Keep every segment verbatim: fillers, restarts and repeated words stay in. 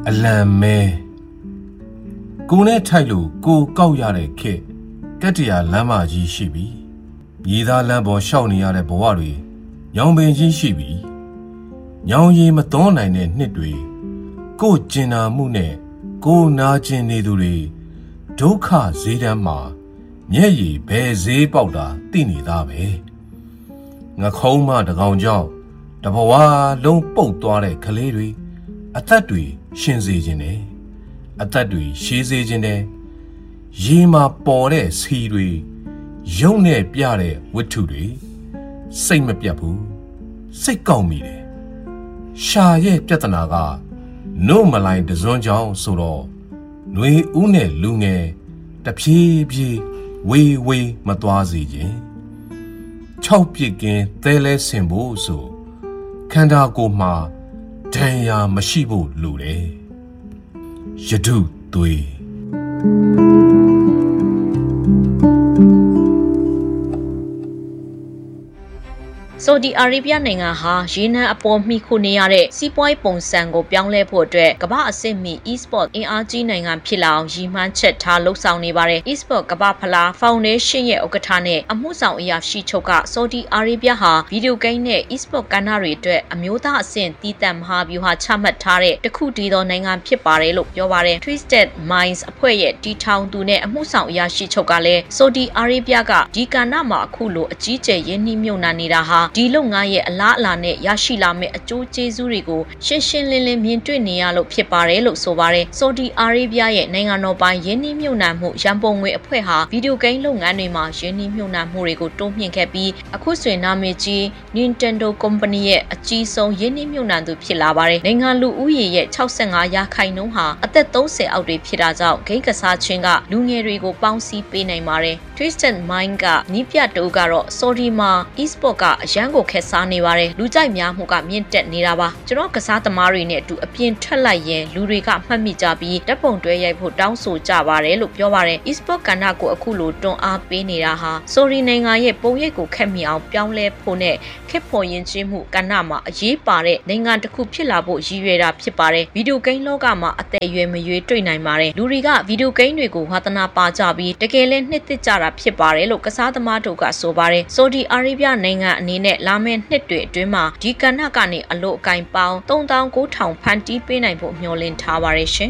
အလံမဲကိုနဲ့ထိုက်လို့ကိုကောက်ရတဲ့ခေတ်ကတ္တရာလမ်းမကြီးရှိပြီမြေသားလမ်းပေါ်ရှောက်နေရတဲ့ဘဝတွေညောင်ပင်ကြီးရှိပြီညောင်ရည်မသွန်းနိုင်တဲ့နှစ်တွေကိုကျင်နာမှုနဲ့ကိုနာကျင်နေသူတွေဒုက္ခဈေးတန်းမှာမျက်ရည်ဘယ်ဈေးပေါက်တာသိနေသားပဲငခုံးမတကောင်ကြောင့်တဘဝလုံးပုတ်သွားတဲ့ကလေးတွေအသက်တွေရှင်စေခြင်းနဲ့အသက်တွေရှည်စေခြင်းနဲ့ရေမှာပေါ်တဲ့စီတွေရုပ်နဲ့ပြတဲ့ဝတ္ထုတွေစိတ်မပြတ်ဘူးစိတ်ကောက်မိတယ်ရှာရဲ့ပြဿနာကနို့မလိုင်းတစွန်းကြောင့်ဆိုတော့နှွေဦးနဲ့လူငယ်တဖြည်းဖြည်းဝေးဝေးမသွားစေခြင်း၆ပြစ်ကင်းသဲလဲဆင်ဖို့ဆိုခန္ဓာကိုယ်မှာဒဏ်ရာမရှိဖို့လိုတယ်ယဒုသွေးဆော်ဒီအာရေဗျနိုင်ငံဟာရေနံအပေါ်မှီခိုနေရတဲ့စီးပွားရေးပုံစံကိုပြောင်းလဲဖို့အတွက်ကမ္ဘာအဆင့်မီ e-sport အင်အားကြီးနိုင်ငံဖြစ်လာအောင်ရည်မှန်းချက်ထားလှုပ်ဆောင်နေပါတယ် e-sport ကမ္ဘာဖလားဖောင်ဒေးရှင်းရဲ့ဥက္ကဋ္ဌနဲ့အမှုဆောင်အရာရှိချုပ်ကဆော်ဒီအာရေဗျဟာဗီဒီယိုဂိမ်းနဲ့ e-sport ကဏ္ဍတွေအတွက်အမျိုးသားအဆင့်တည်တံ့မဟာဗျူဟာချမှတ်ထားတဲ့တခုတည်းသောနိုင်ငံဖြစ်ပါတယ်လို့ပြောပါတယ် Twisted Minds အဖွဲ့ရဲ့တီထောင်သူနဲ့အမှုဆောင်အရာရှိချုပ်ကလည်းဆော်ဒီအာရေဗျကဒီကဏ္ဍမှာအခုလိုအကြီးကျယ်ရင်းနှီးမြှုပ်နှံနေတာဟာဒီလုပ်ငန်းရဲ့အလားအလာနဲ့ရရှိလာမယ့်အကျိုးကျေးဇူးတွေကိုရှင်းရှင်းလင်းလင်းမြင်တွေ့နေရလို့ဖြစ်ပါတယ်လို့ဆိုပါတယ်ဆော်ဒီအာရေဗျရဲ့နိုင်ငံတော်ပိုင်ယင်းနှိမ့်မြုပ်နှံမှုရန်ပုံငွေအဖွဲ့ဟာဗီဒီယိုဂိမ်းလုပ်ငန်းတွေမှာယင်းနှိမ့်မြုပ်နှံမှုတွေကိုတိုးမြှင့်ခဲ့ပြီးအခုဆိုရင်နာမည်ကြီး Nintendo Company ရဲ့အကြီးဆုံးယင်းနှိမ့်မြုပ်နှံသူဖြစ်လာပါတယ်နိုင်ငံလူဦးရေရဲ့၆၅ရာခိုင်နှုန်းဟာအသက်၃၀အောက်တွေဖြစ်တာကြောင့်ဂိမ်းကစားခြင်းကလူငယ်တွေကိုပေါင်းစည်းပေးနိုင်ပါတယ် Twisted Mind ကနီးပြတိုးကတော့ဆော်ဒီမှာ e-sport ကအရန်ကိုခက်စားနေပါတယ်လူကြိုက်များမှုကမြင့်တက်နေတာပါကျွန်တော်ကစားသမားတွေနဲ့အတူအပြင်ထွက်လိုက်ရင်လူတွေကမှတ်မိကြပြီးဓာတ်ပုံတွဲရိုက်ဖို့တောင်းဆိုကြပါတယ်လို့ပြောပါတယ် e-sport ကဏ္ဍကိုအခုလိုတွန်းအားပေးနေတာဟာဆိုရီနိုင်ငံရဲ့ပုံရိပ်ကိုခက်မိအောင်ပြောင်းလဲဖို့နဲ့ခက်ဖို့ရင်ချင်းမှုကဏ္ဍမှာအရေးပါတဲ့နိုင်ငံတစ်ခုဖြစ်လာဖို့ရည်ရွယ်တာဖြစ်ပါတယ်ဗီဒီယိုဂိမ်းလောကမှာအသက်အရွယ်မရွေးတွေ့နိုင်ပါတယ်လူတွေကဗီဒီယိုဂိမ်းတွေကိုဝါသနာပါကြပြီးတကယ်လဲနှစ်သက်ကြတာဖြစ်ပါတယ်လို့ကစားသမားတို့ကဆိုပါတယ်ဆော်ဒီအာရေဗျနိုင်ငံအနေနဲ့လာမယ့်နှစ်တွေအတွင်းမှာဒီကဏ္ဍကနေအလို့အကင်ပေါင်း၃သောင်း၉ထောင်ဖန်တီးပေးနိုင်ဖို့မျှော်လင့်ထားပါတယ်ရှင်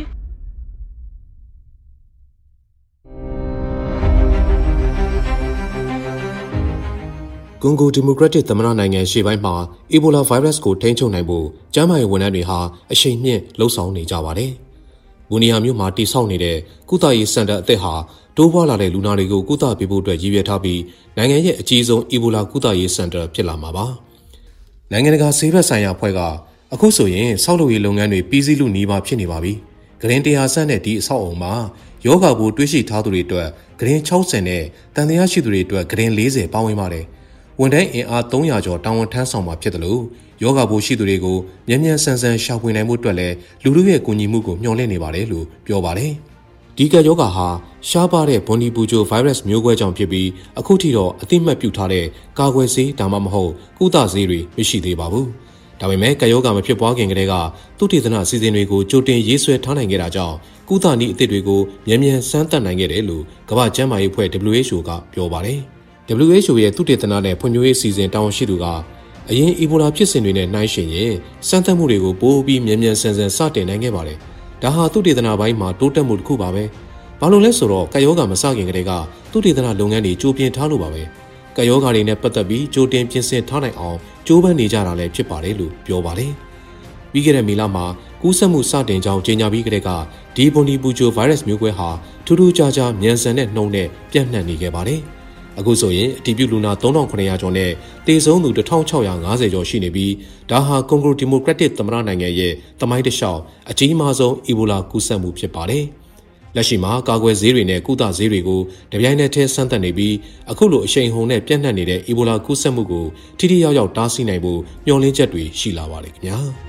ကွန်ဂိုဒီမိုကရက်တစ်သမ္မတနိုင်ငံရှေ့ပိုင်းမှာအီဘိုလာဗိုင်းရပ်စ်ကိုထိန်းချုပ်နိုင်ဖို့ကျန်းမာရေးဝန်ထမ်းတွေဟာအရှိန်မြင့်လှုံ့ဆော်နေကြပါတယ်။ဘူနီယာမြို့မှာတည်ဆောက်နေတဲ့ကုသရေးစင်တာအသစ်ဟာတိုးပွားလာတဲ့လူနာတွေကိုကုသပေးဖို့အတွက်ရည်ရွယ်ထားပြီးနိုင်ငံရဲ့အကြီးဆုံးအီဘိုလာကုသရေးစင်တာဖြစ်လာမှာပါ။နိုင်ငံတကာဆေးဘက်ဆိုင်ရာအဖွဲ့ကအခုဆိုရင်ဆောက်လုပ်ရေးလုပ်ငန်းတွေပြီးစီးလူနီးပါးဖြစ်နေပါပြီ။ဂရင်းတရာဆန့်တဲ့ဒီအဆောက်အုံမှာယောဂပိုးတွေးရှိထားသူတွေအတွက်ဂရင်း၆၀နဲ့တန်တရားရှိသူတွေအတွက်ဂရင်း၄၀ပါဝင်ပါတယ်။ဝန်ထမ်းအင်အား၃ရာကျော်တာဝန်ထမ်းဆောင်မှာဖြစ်တယ်လို့ယောဂပိုးရှိသူတွေကိုမြန်မြန်ဆန်ဆန်ရှာဖွေနိုင်မှုအတွက်လည်းလူလူရဲ့ကူညီမှုကိုမျှော်လင့်နေပါတယ်လို့ပြောပါတယ်။ဒီကယောဂါဟာရှားပါတဲ့ဘွန်ဒီပူဂျိုဗိုင်းရပ်စ်မျိုးကွဲကြောင့်ဖြစ်ပြီးအခုထိတော့အသိမှတ်ပြုထားတဲ့ကာကွယ်ဆေးဒါမှမဟုတ်ကုသဆေးတွေမရှိသေးပါဘူး။ဒါပေမဲ့ကယောဂါမဖြစ်ပွားခင်ကတည်းကသုတေသနစီစဉ်တွေကိုကြိုတင်ရေးဆွဲထားနိုင်ခဲ့တာကြောင့်ကုသနည်းအသစ်တွေကိုမြန်မြန်စမ်းသပ်နိုင်ခဲ့တယ်လို့ကမ္ဘာ့ကျန်းမာရေးအဖွဲ့ W H O ကပြောပါတယ်။ W H O ရဲ့သုတေသနနဲ့ဖွံ့ဖြိုးရေးစီစဉ်တာဝန်ရှိသူကအရင်အီဘိုလာဖြစ်စဉ်တွေနဲ့နှိုင်းယှဉ်ရင်စမ်းသပ်မှုတွေကိုပိုပြီးမြန်မြန်ဆန်ဆန်စတင်နိုင်ခဲ့ပါတယ်။ဒါဟာသုတေသနပိုင်းမှာတိုးတက်မှုတစ်ခုပါပဲ။ဘာလို့လဲဆိုတော့ကယောဂါမစခင်ကတည်းကသုတေသနလုပ်ငန်းတွေကြိုပြင်ထားလို့ပါပဲ။ကယောဂါတွေနဲ့ပတ်သက်ပြီးကြိုတင်ပြင်ဆင်ထားနိုင်အောင်ကြိုးပမ်းနေကြတာလည်းဖြစ်ပါတယ်လို့ပြောပါတယ်။ပြီးခဲ့တဲ့မေလမှာကူးစက်မှုစတင်ကြောင်းကြေညာပြီးကတည်းကဒီဘွန်ဒီပူဂျိုဗိုင်းရပ်စ်မျိုးကွဲဟာထူးထူးခြားခြားမြန်ဆန်တဲ့နှုန်းနဲ့ပြန့်နှံ့နေခဲ့ပါတယ်။အခုဆိုရင်အတည်ပြုလူနာ၃ထောင်၇ရာကျော်နဲ့သေဆုံးသူတစ်ထောင်၆ရာ၅၀ကျော်ရှိနေပြီးဒါဟာကွန်ဂိုဒီမိုကရက်တစ်သမ္မတနိုင်ငံရဲ့သမိုင်းတစ်လျှောက်အကြီးမားဆုံးအီဘိုလာကူးစက်မှုဖြစ်ပါတယ်။လက်ရှိမှာကာကွယ်ဆေးတွေနဲ့ကုသဆေးတွေကိုတပြိုင်နက်တည်းစမ်းသပ်နေပြီးအခုလိုအရှိန်ဟုန်နဲ့ပြန့်နှံ့နေတဲ့အီဘိုလာကူးစက်မှုကိုထိထိရောက်ရောက်တားဆီးနိုင်ဖို့မျှော်လင့်ချက်တွေရှိလာပါတယ်ခင်ဗျာ။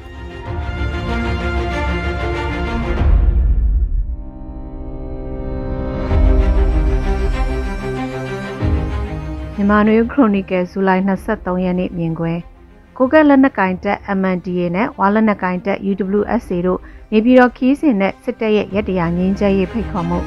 မြန်မာနွေခရိုနီကယ်ဇူလိုင်၂၃ရက်နေ့မြင်ကွင်းကိုကက်လက်နက်ကင်တက် M N D A နဲ့ဝါလက်နက်ကင်တက် U W S A တို့နေပြည်တော်ခီးစဉ်နဲ့စစ်တပ်ရဲ့ရက်တရားငင်းကျဲရေးဖိတ်ခေါ်မှု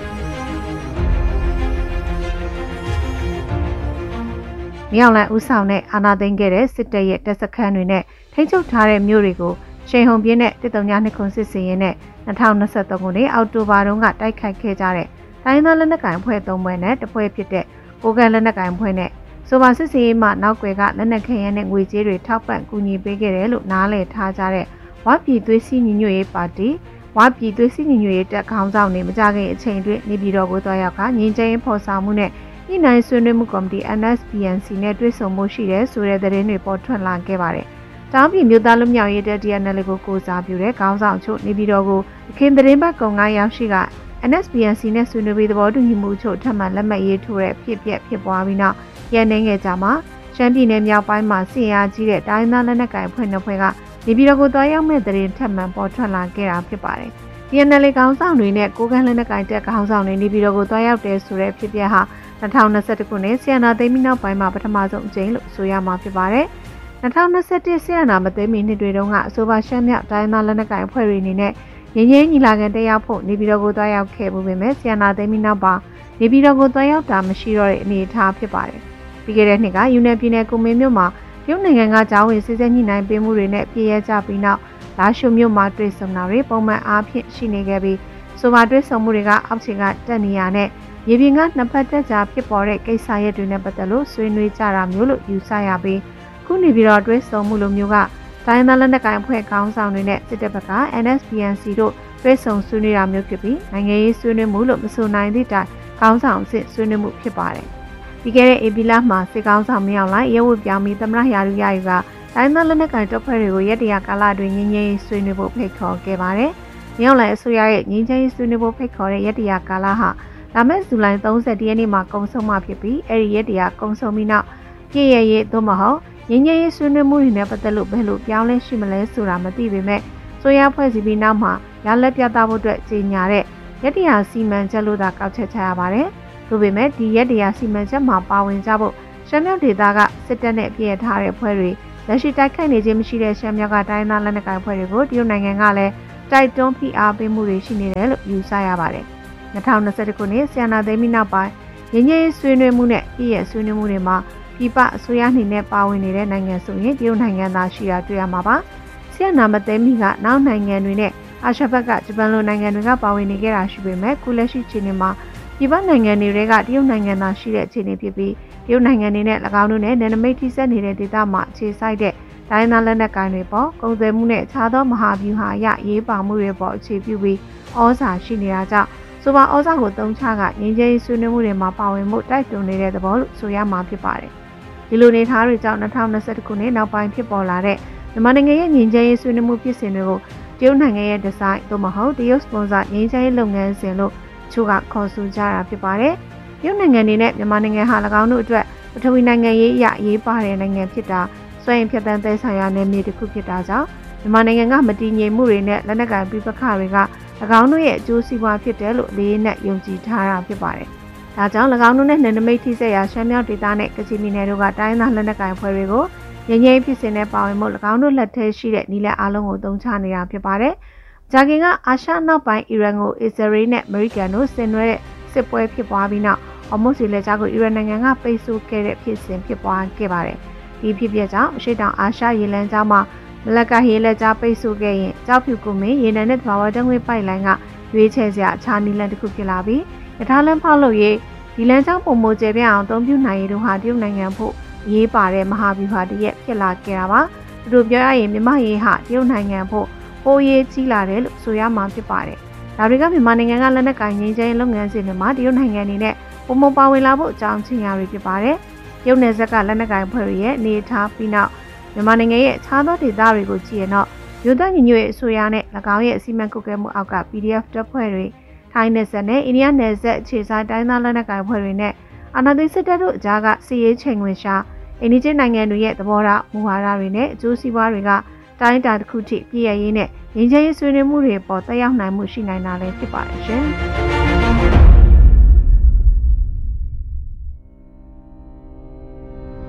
မြောက်လန်ဦးဆောင်တဲ့အာဏာသိမ်းခဲ့တဲ့စစ်တပ်ရဲ့တပ်စခန်းတွေနဲ့ထိန်းချုပ်ထားတဲ့မြို့တွေကိုချိန်ဟုန်ပြင်းတဲ့တစ်တုံညာနှစ်ခုစစ်စင်ရင်နဲ့၂၀၂၃ခုနှစ်အောက်တိုဘာတုန်းကတိုက်ခိုက်ခဲ့ကြတဲ့တိုင်းသားလက်နက်ကိုင်ဖွဲ့သုံးဖွဲ့နဲ့တစ်ဖွဲ့ဖြစ်တဲ့ကိုကက်လက်နက်ကိုင်ဖွဲ့နဲ့ဆိုပါစစ်စင်ရေးမှနောက်ွယ်ကလက်နက်ခဲယမ်းနဲ့ငွေကြေးတွေထောက်ပံ့ကူညီပေးခဲ့တယ်လို့နားလည်ထားကြတဲ့ဝါပြည်သွေးစည်းညီညွတ်ရေးပါတီဝါပြည်သွေးစည်းညီညွတ်ရေးတပ်ခေါင်းဆောင်တွေမကြခင်အချိန်တွင်နေပြည်တော်ကိုတွားရောက်ကငင်းကျင်းဖော်ဆောင်မှုနဲ့ညှိနှိုင်းဆွေးနွေးမှုကော်မတီ N S P N C နဲ့တွေ့ဆုံမှုရှိတဲ့ဆိုတဲ့သတင်းတွေပေါ်ထွက်လာခဲ့ပါတယ်။တောင်ပြည်မြို့သားလူမျိုးရေးတပ် D N L ကိုကိုစားပြုတဲ့ခေါင်းဆောင်ချို့နေပြည်တော်ကိုခင်သတင်းပတ်ကုံငါးရောက်ရှိက N S P N C နဲ့ဆွေးနွေးပြီးသဘောတူညီမှုချို့ထပ်မံလက်မှတ်ရေးထိုးတဲ့ဖြစ်ပျက်ဖြစ်ပွားပြီးနောက်ရန်နေငယ်ကြမှာရှမ်းပြည်နယ်မြောက်ပိုင်းမှာစစ်အားကြီးတဲ့တိုင်းသားလက်နက်ကိုင်ဖွဲ့နှစ်ဖွဲ့ကနေပြည်တော်ကိုတွားရောက်မဲ့သတင်းထပ်မံပေါ်ထွက်လာခဲ့တာဖြစ်ပါတယ်။ D N L ခေါင်းဆောင်တွေနဲ့ကိုကန့်လက်နက်ကိုင်တပ်ခေါင်းဆောင်တွေနေပြည်တော်ကိုတွားရောက်တဲ့ဆိုတဲ့ဖြစ်ပျက်ဟာ၂၀၂၁ခုနှစ်ဆီယနာသိမ်းပြီးနောက်ပိုင်းမှာပထမဆုံးအကြိမ်လို့ဆိုရမှာဖြစ်ပါတယ်။၂၀၂၁ဆီယနာမသိမ်းမီနှစ်တွေတုန်းကအဆိုပါရှမ်းမြောက်တိုင်းသားလက်နက်ကိုင်အဖွဲ့တွေအနေနဲ့ရင်းရင်းညီလာခံတက်ရောက်ဖို့နေပြည်တော်ကိုတွားရောက်ခဲ့မှုပဲမဲ့ဆီယနာသိမ်းပြီးနောက်ပါနေပြည်တော်ကိုတွားရောက်တာမရှိတော့တဲ့အနေအထားဖြစ်ပါတယ်။ပြီးခဲ့တဲ့နှစ်ကယူနယ်ပြည်နယ်ကိုမင်းမြို့မှာရုပ်နိုင်ငံကကြောင်းဝင်စစ်စစ်ညှိနှိုင်းပေးမှုတွေနဲ့ပြည်ရဲကြပြီးနောက်လာရှိုမြို့မှာတွေ့ဆုံတာတွေပုံမှန်အားဖြင့်ရှိနေခဲ့ပြီးဆိုပါတွေ့ဆုံမှုတွေကအောက်ခြေကတက်နေရတဲ့ရေပြင်ကနှစ်ဖက်တက်ကြားဖြစ်ပေါ်တဲ့ကိစ္စရပ်တွေနဲ့ပတ်သက်လို့ဆွေးနွေးကြတာမျိုးလို့ယူဆရပြီးခုနေပြီးတော့တွေ့ဆုံမှုလိုမျိုးကတိုင်းသားလက်နက်ကိုင်အဖွဲ့ခေါင်းဆောင်တွေနဲ့စစ်တပ်ဘက်က N S P N C တို့တွေ့ဆုံဆွေးနွေးတာမျိုးဖြစ်ပြီးနိုင်ငံရေးဆွေးနွေးမှုလို့မဆိုနိုင်သည့်တိုင်ခေါင်းဆောင်အစစ်ဆွေးနွေးမှုဖြစ်ပါတယ်။ဒီကနေ့အေပီလာမှာစစ်ကောင်ဆောင်မြောက်လိုက်ရဲဝတ်ပြောင်းပြီးသမရရာလူရယူကတိုင်းသားလက်နက်ကိုင်တပ်ဖွဲ့တွေကိုရက်တရာကာလအတွင်းငင်းငင်းဆွေးနွေးဖို့ဖိတ်ခေါ်ခဲ့ပါတယ်။မြောက်လိုက်အစိုးရရဲ့ငင်းချင်းဆွေးနွေးဖို့ဖိတ်ခေါ်တဲ့ရက်တရာကာလဟာလာမယ့်ဇူလိုင်၃၀ရက်နေ့မှာကုန်ဆုံးမှာဖြစ်ပြီးအဲ့ဒီရက်တရာကုန်ဆုံးပြီးနောက်ပြည့်ရရဲ့သို့မဟုတ်ငင်းငင်းဆွေးနွေးမှုတွေနဲ့ပတ်သက်လို့ဘယ်လိုပြောင်းလဲရှိမလဲဆိုတာမသိပေမဲ့ဆိုရဖွဲ့စည်းပြီးနောက်မှာရလက်ပြသဖို့အတွက်ကြေညာတဲ့ရက်တရာစီမံချက်လို့သာကောက်ချက်ချရပါတယ်။ဒါပေမဲ့ဒီရက်တရာစီမံချက်မှာပါဝင်ကြဖို့ရှမ်းမြောက်ဒေသကစစ်တပ်နဲ့ပြည်ထားတဲ့ဖွဲ့တွေလက်ရှိတိုက်ခိုက်နေခြင်းမရှိတဲ့ရှမ်းမြောက်ကတိုင်းသားလက်နက်ကိုင်ဖွဲ့တွေကိုတရုတ်နိုင်ငံကလည်းတိုက်တွန်းဖိအားပေးမှုတွေရှိနေတယ်လို့ယူဆရပါတယ်။၂၀၂၁ခုနှစ်ဆီယနာသိမ်းပြီးနောက်ပိုင်းရင်းရင်းဆွေးနွေးမှုနဲ့ပြည်ရဲ့ဆွေးနွေးမှုတွေမှာပြည်ပအစိုးရအနေနဲ့ပါဝင်နေတဲ့နိုင်ငံဆိုရင်တရုတ်နိုင်ငံသားရှိတာတွေ့ရမှာပါ။ဆီယနာမသိမ်းမီကနောက်နိုင်ငံတွေနဲ့အာရှဘက်ကဂျပန်လိုနိုင်ငံတွေကပါဝင်နေကြတာရှိပေမဲ့ခုလက်ရှိချိန်မှာပြည်ပနိုင်ငံတွေကတရုတ်နိုင်ငံသားရှိတဲ့အခြေအနေဖြစ်ပြီးတရုတ်နိုင်ငံတွေနဲ့၎င်းတို့နဲ့နယ်နိမိတ်ထိစပ်နေတဲ့ဒေသမှာအခြေစိုက်တဲ့တိုင်းသားလက်နက်ကိုင်တွေပေါ်ကုန်သွယ်မှုနဲ့အခြားသောမဟာဗျူဟာအရရေးပါမှုတွေပေါ်အခြေပြုပြီးဩဇာရှိနေတာကြောင့်ဆိုပါဩဇာကိုသုံးချကငင်းကျဲဆွေးနွေးမှုတွေမှာပါဝင်မှုတိုက်တွန်းနေတဲ့သဘောလို့ဆိုရမှာဖြစ်ပါတယ်။ဒီလိုနေသားတွေကြောင့်၂၀၂၁ခုနှစ်နောက်ပိုင်းဖြစ်ပေါ်လာတဲ့မြန်မာနိုင်ငံရဲ့ငင်းကျဲဆွေးနွေးမှုဖြစ်စဉ်တွေကိုတရုတ်နိုင်ငံရဲ့ဒီဇိုင်းသို့မဟုတ်တရုတ်စပွန်ဆာငင်းကျဲလုပ်ငန်းစဉ်လို့ချို့ကခေါ်ဆိုကြတာဖြစ်ပါတယ်။တရုတ်နိုင်ငံနေနဲ့မြန်မာနိုင်ငံဟာ၎င်းတို့အတွက်ပထဝီနိုင်ငံရေးအရရေးပါတဲ့နိုင်ငံဖြစ်တာစွန့်ရင်ဖြတ်တန်းသိမ်းဆိုင်ရာနယ်မြေတစ်ခုဖြစ်တာကြောင့်မြန်မာနိုင်ငံကမတည်ငြိမ်မှုတွေနဲ့လက်နက်ကိုင်ပြပခတွေက၎င်းတို့ရဲ့အကျိုးစီးပွားဖြစ်တယ်လို့လေးနဲ့ယုံကြည်ထားတာဖြစ်ပါတယ်။ဒါကြောင့်၎င်းတို့နဲ့နယ်နိမိတ်ထိစပ်ရာရှမ်းမြောက်ဒေသနဲ့ကချင်ပြည်နယ်တို့ကတိုင်းသားလက်နက်ကိုင်ဖွဲ့တွေကိုငြိမ်းချမ်းဖြစ်စဉ်နဲ့ပါဝင်မှု၎င်းတို့လက်ထဲရှိတဲ့နီလန်အားလုံးကိုသုံးချနေတာဖြစ်ပါတယ်။ဂျာကင်ကအာရှနောက်ပိုင်းအီရန်ကိုအစ္စရေးနဲ့အမေရိကန်တို့ဆင်နွှဲတဲ့စစ်ပွဲဖြစ်ပွားပြီးနောက်အမော့စီလက်ကြားကိုအီရန်နိုင်ငံကပိတ်ဆို့ခဲ့တဲ့ဖြစ်စဉ်ဖြစ်ပွားခဲ့ပါတယ်။ဒီဖြစ်ပျက်ကြောင့်အရှေ့တောင်အာရှရေလမ်းကြောင်းမှာမလက်ကရေလက်ကြားပိတ်ဆို့ခဲ့ရင်ကြောက်ဖြူကုမင်းရေနံနဲ့သဘာဝဓာတ်ငွေ့ပိုက်လိုင်းကရွေးချယ်စရာအခြားနည်းလမ်းတစ်ခုဖြစ်လာပြီးရထားလမ်းဖောက်လို့ရေးဒီလမ်းကြောင်းပုံမိုကျပြအောင်အသုံးပြုနိုင်ရတို့ဟာတရုတ်နိုင်ငံဖို့ရေးပါတဲ့မဟာဗျူဟာတရက်ဖြစ်လာခဲ့တာပါ။သူတို့ပြောရရင်မြန်မာရေးဟာတရုတ်နိုင်ငံဖို့ပိုရေးကြီးလာတယ်လို့ဆိုရမှာဖြစ်ပါတယ်။ဒါတွေကမြန်မာနိုင်ငံကလက်နက်ကိုင်ငင်းကျဲလုပ်ငန်းစဉ်တွေမှာတရုတ်နိုင်ငံအနေနဲ့ပုံမပါဝင်လာဖို့အကြောင်းချင်းရာတွေဖြစ်ပါတယ်။တရုတ်နယ်စပ်ကလက်နက်ကိုင်ဖွဲ့တွေရဲ့အနေထားပြီးနောက်မြန်မာနိုင်ငံရဲ့အခြားသောဒေသတွေကိုကြည့်ရင်တော့မြို့သားညီညွတ်ရေးအစိုးရနဲ့၎င်းရဲ့အစီအမံကုတ်ကဲမှုအောက်က P D F တပ်ဖွဲ့တွေထိုင်းနယ်စပ်နဲ့အိန္ဒိယနယ်စပ်အခြေစိုက်တိုင်းသားလက်နက်ကိုင်ဖွဲ့တွေနဲ့အာဏာသိမ်းစစ်တပ်တို့အကြားကစီးရေးချိန်ဝင်ရှာအိန္ဒိယနိုင်ငံတွေရဲ့သဘောထားမူဝါဒတွေနဲ့အကျိုးစီးပွားတွေကတိုင်းတာတစ်ခုထိပြည့်ရရေးနဲ့ငြိမ်းချမ်းရေးဆွေးနွေးမှုတွေပေါ်သက်ရောက်နိုင်မှုရှိနိုင်တာလည်းဖြစ်ပါတယ်ရှင်။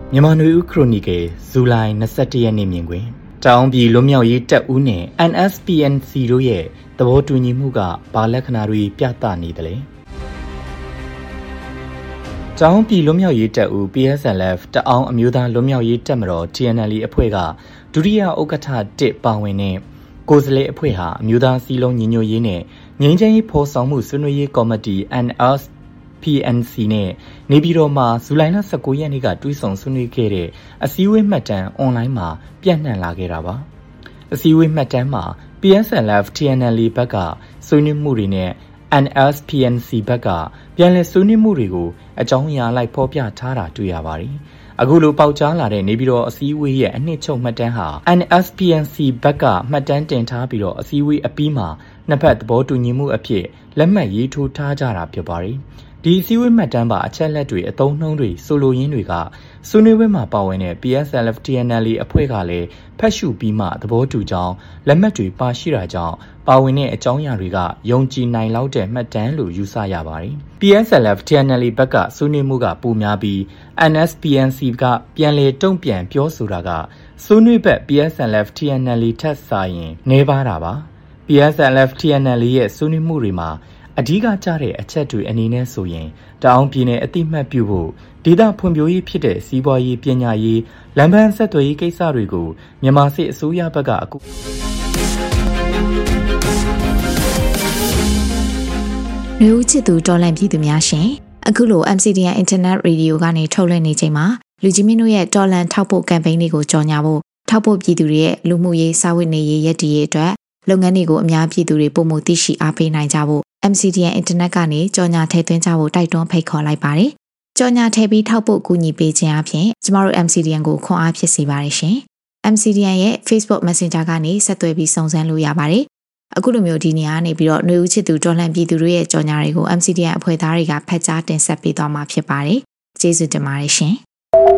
မြန်မာနွေဦးခရိုနီကယ်ဇူလိုင်၂၁ရက်နေ့မြင်ကွင်းတောင်ပြည်လွတ်မြောက်ရေးတပ်ဦးနဲ့ N S P N C တို့ရဲ့သဘောတူညီမှုကဘာလက္ခဏာတွေပြသနေတယ်လဲတောင်ပြည်လွတ်မြောက်ရေးတပ်ဦး P S L F တအောင်းအမျိုးသားလွတ်မြောက်ရေးတပ်မတော် T N L အဖွဲ့ကဒုတိယဥက္ကဋ္ဌတစ်ပါဝင်တဲ့ကိုယ်စားလှယ်အဖွဲ့ဟာအမျိုးသားစည်းလုံးညီညွတ်ရေးနဲ့ငြိမ်းချမ်းရေးဖော်ဆောင်မှုဆွေးနွေးရေးကော်မတီ N S P N C နဲ့နေပြည်တော်မှာဇူလိုင်လ၁၉ရက်နေ့ကတွဲဆုံဆွေးနွေးခဲ့တဲ့အစည်းအဝေးမှတ်တမ်းအွန်လိုင်းမှာပြန့်နှံ့လာခဲ့တာပါအစည်းအဝေးမှတ်တမ်းမှာ P S L F T N L ဘက်ကဆွေးနွေးမှုတွေနဲ့ N S P N C ဘက်ကပြန်လည်ဆွေးနွေးမှုတွေကိုအကြောင်းအရာလိုက်ဖော်ပြထားတာတွေ့ရပါတယ်အခုလိုပေါက်ကြားလာတဲ့နေပြည်တော်အစည်းအဝေးရဲ့အနှစ်ချုပ်မှတ်တမ်းဟာ N S P N C ဘက်ကမှတ်တမ်းတင်ထားပြီးတော့အစည်းအဝေးအပြီးမှာနှစ်ဖက်သဘောတူညီမှုအဖြစ်လက်မှတ်ရေးထိုးထားကြတာဖြစ်ပါတယ်ဒီအစည်းအဝေးမှတ်တမ်းပါအချက်လက်တွေအသုံးနှုန်းတွေဆိုလိုရင်းတွေကဆွေးနွေးပွဲမှာပါဝင်တဲ့ P S L F T N L အဖွဲ့ကလည်းဖတ်ရှုပြီးမှသဘောတူကြောင်းလက်မှတ်တွေပါရှိတာကြောင့်ပါဝင်တဲ့အကြောင်းအရာတွေကယုံကြည်နိုင်လောက်တဲ့မှတ်တမ်းလို့ယူဆရပါတယ်။ P S L F T N L ဘက်ကဆွေးနွေးမှုကပိုများပြီး N S P N C ကပြန်လည်တုံ့ပြန်ပြောဆိုတာကဆွေးနွေးဘက် P S L F T N L ထက်စာရင်နှဲပါတာပါ။ P S L F T N L ရဲ့ဆွေးနွေးမှုတွေမှာအဓိကကျတဲ့အချက်တွေအနေနဲ့ဆိုရင်တအောင်းပြည်နယ်အတိမတ်ပြုဖို့ဒေသဖွံ့ဖြိုးရေးဖြစ်တဲ့စီးပွားရေးပညာရေးလမ်းပန်းဆက်သွယ်ရေးကိစ္စတွေကိုမြန်မာစစ်အစိုးရဘက်ကအခုလူဦးချစ်သူတော်လန့်ပြည်သူများရှင်အခုလို M C D N Internet Radio ကနေထုတ်လွှင့်နေချိန်မှာလူကြီးမင်းတို့ရဲ့တော်လန့်ထောက်ပို့ကမ်ပိန်းလေးကိုကြော်ညာဖို့ထောက်ပို့ပြည်သူတွေရဲ့လူမှုရေးစာဝတ်နေရေးရည်တည်ရေးအတွက်လုပ်ငန်းတွေကိုအများပြည်သူတွေပုံမှုသိရှိအားပေးနိုင်ကြဖို့ M C D N Internet ကနေကြော်ညာထည့်သွင်းကြဖို့တိုက်တွန်းဖိတ်ခေါ်လိုက်ပါတယ်။ကြော်ညာထည့်ပြီးထောက်ပို့ကူညီပေးခြင်းအပြင်ကျမတို့ M C D N ကိုခွန်အားဖြစ်စေပါတယ်ရှင်။ M C D N ရဲ့ Facebook Messenger ကနေဆက်သွယ်ပြီးစုံစမ်းလို့ရပါတယ်။အခုလိုမျိုးဒီနေရာကနေပြီးတော့ຫນွေဦးချစ်သူတော်လှန်ပြည်သူတွေရဲ့ကြော်ညာတွေကို M C D N အဖွဲ့သားတွေကဖတ်ကြားတင်ဆက်ပေးသွားမှာဖြစ်ပါတယ်။ကျေးဇူးတင်ပါတယ်ရှင်။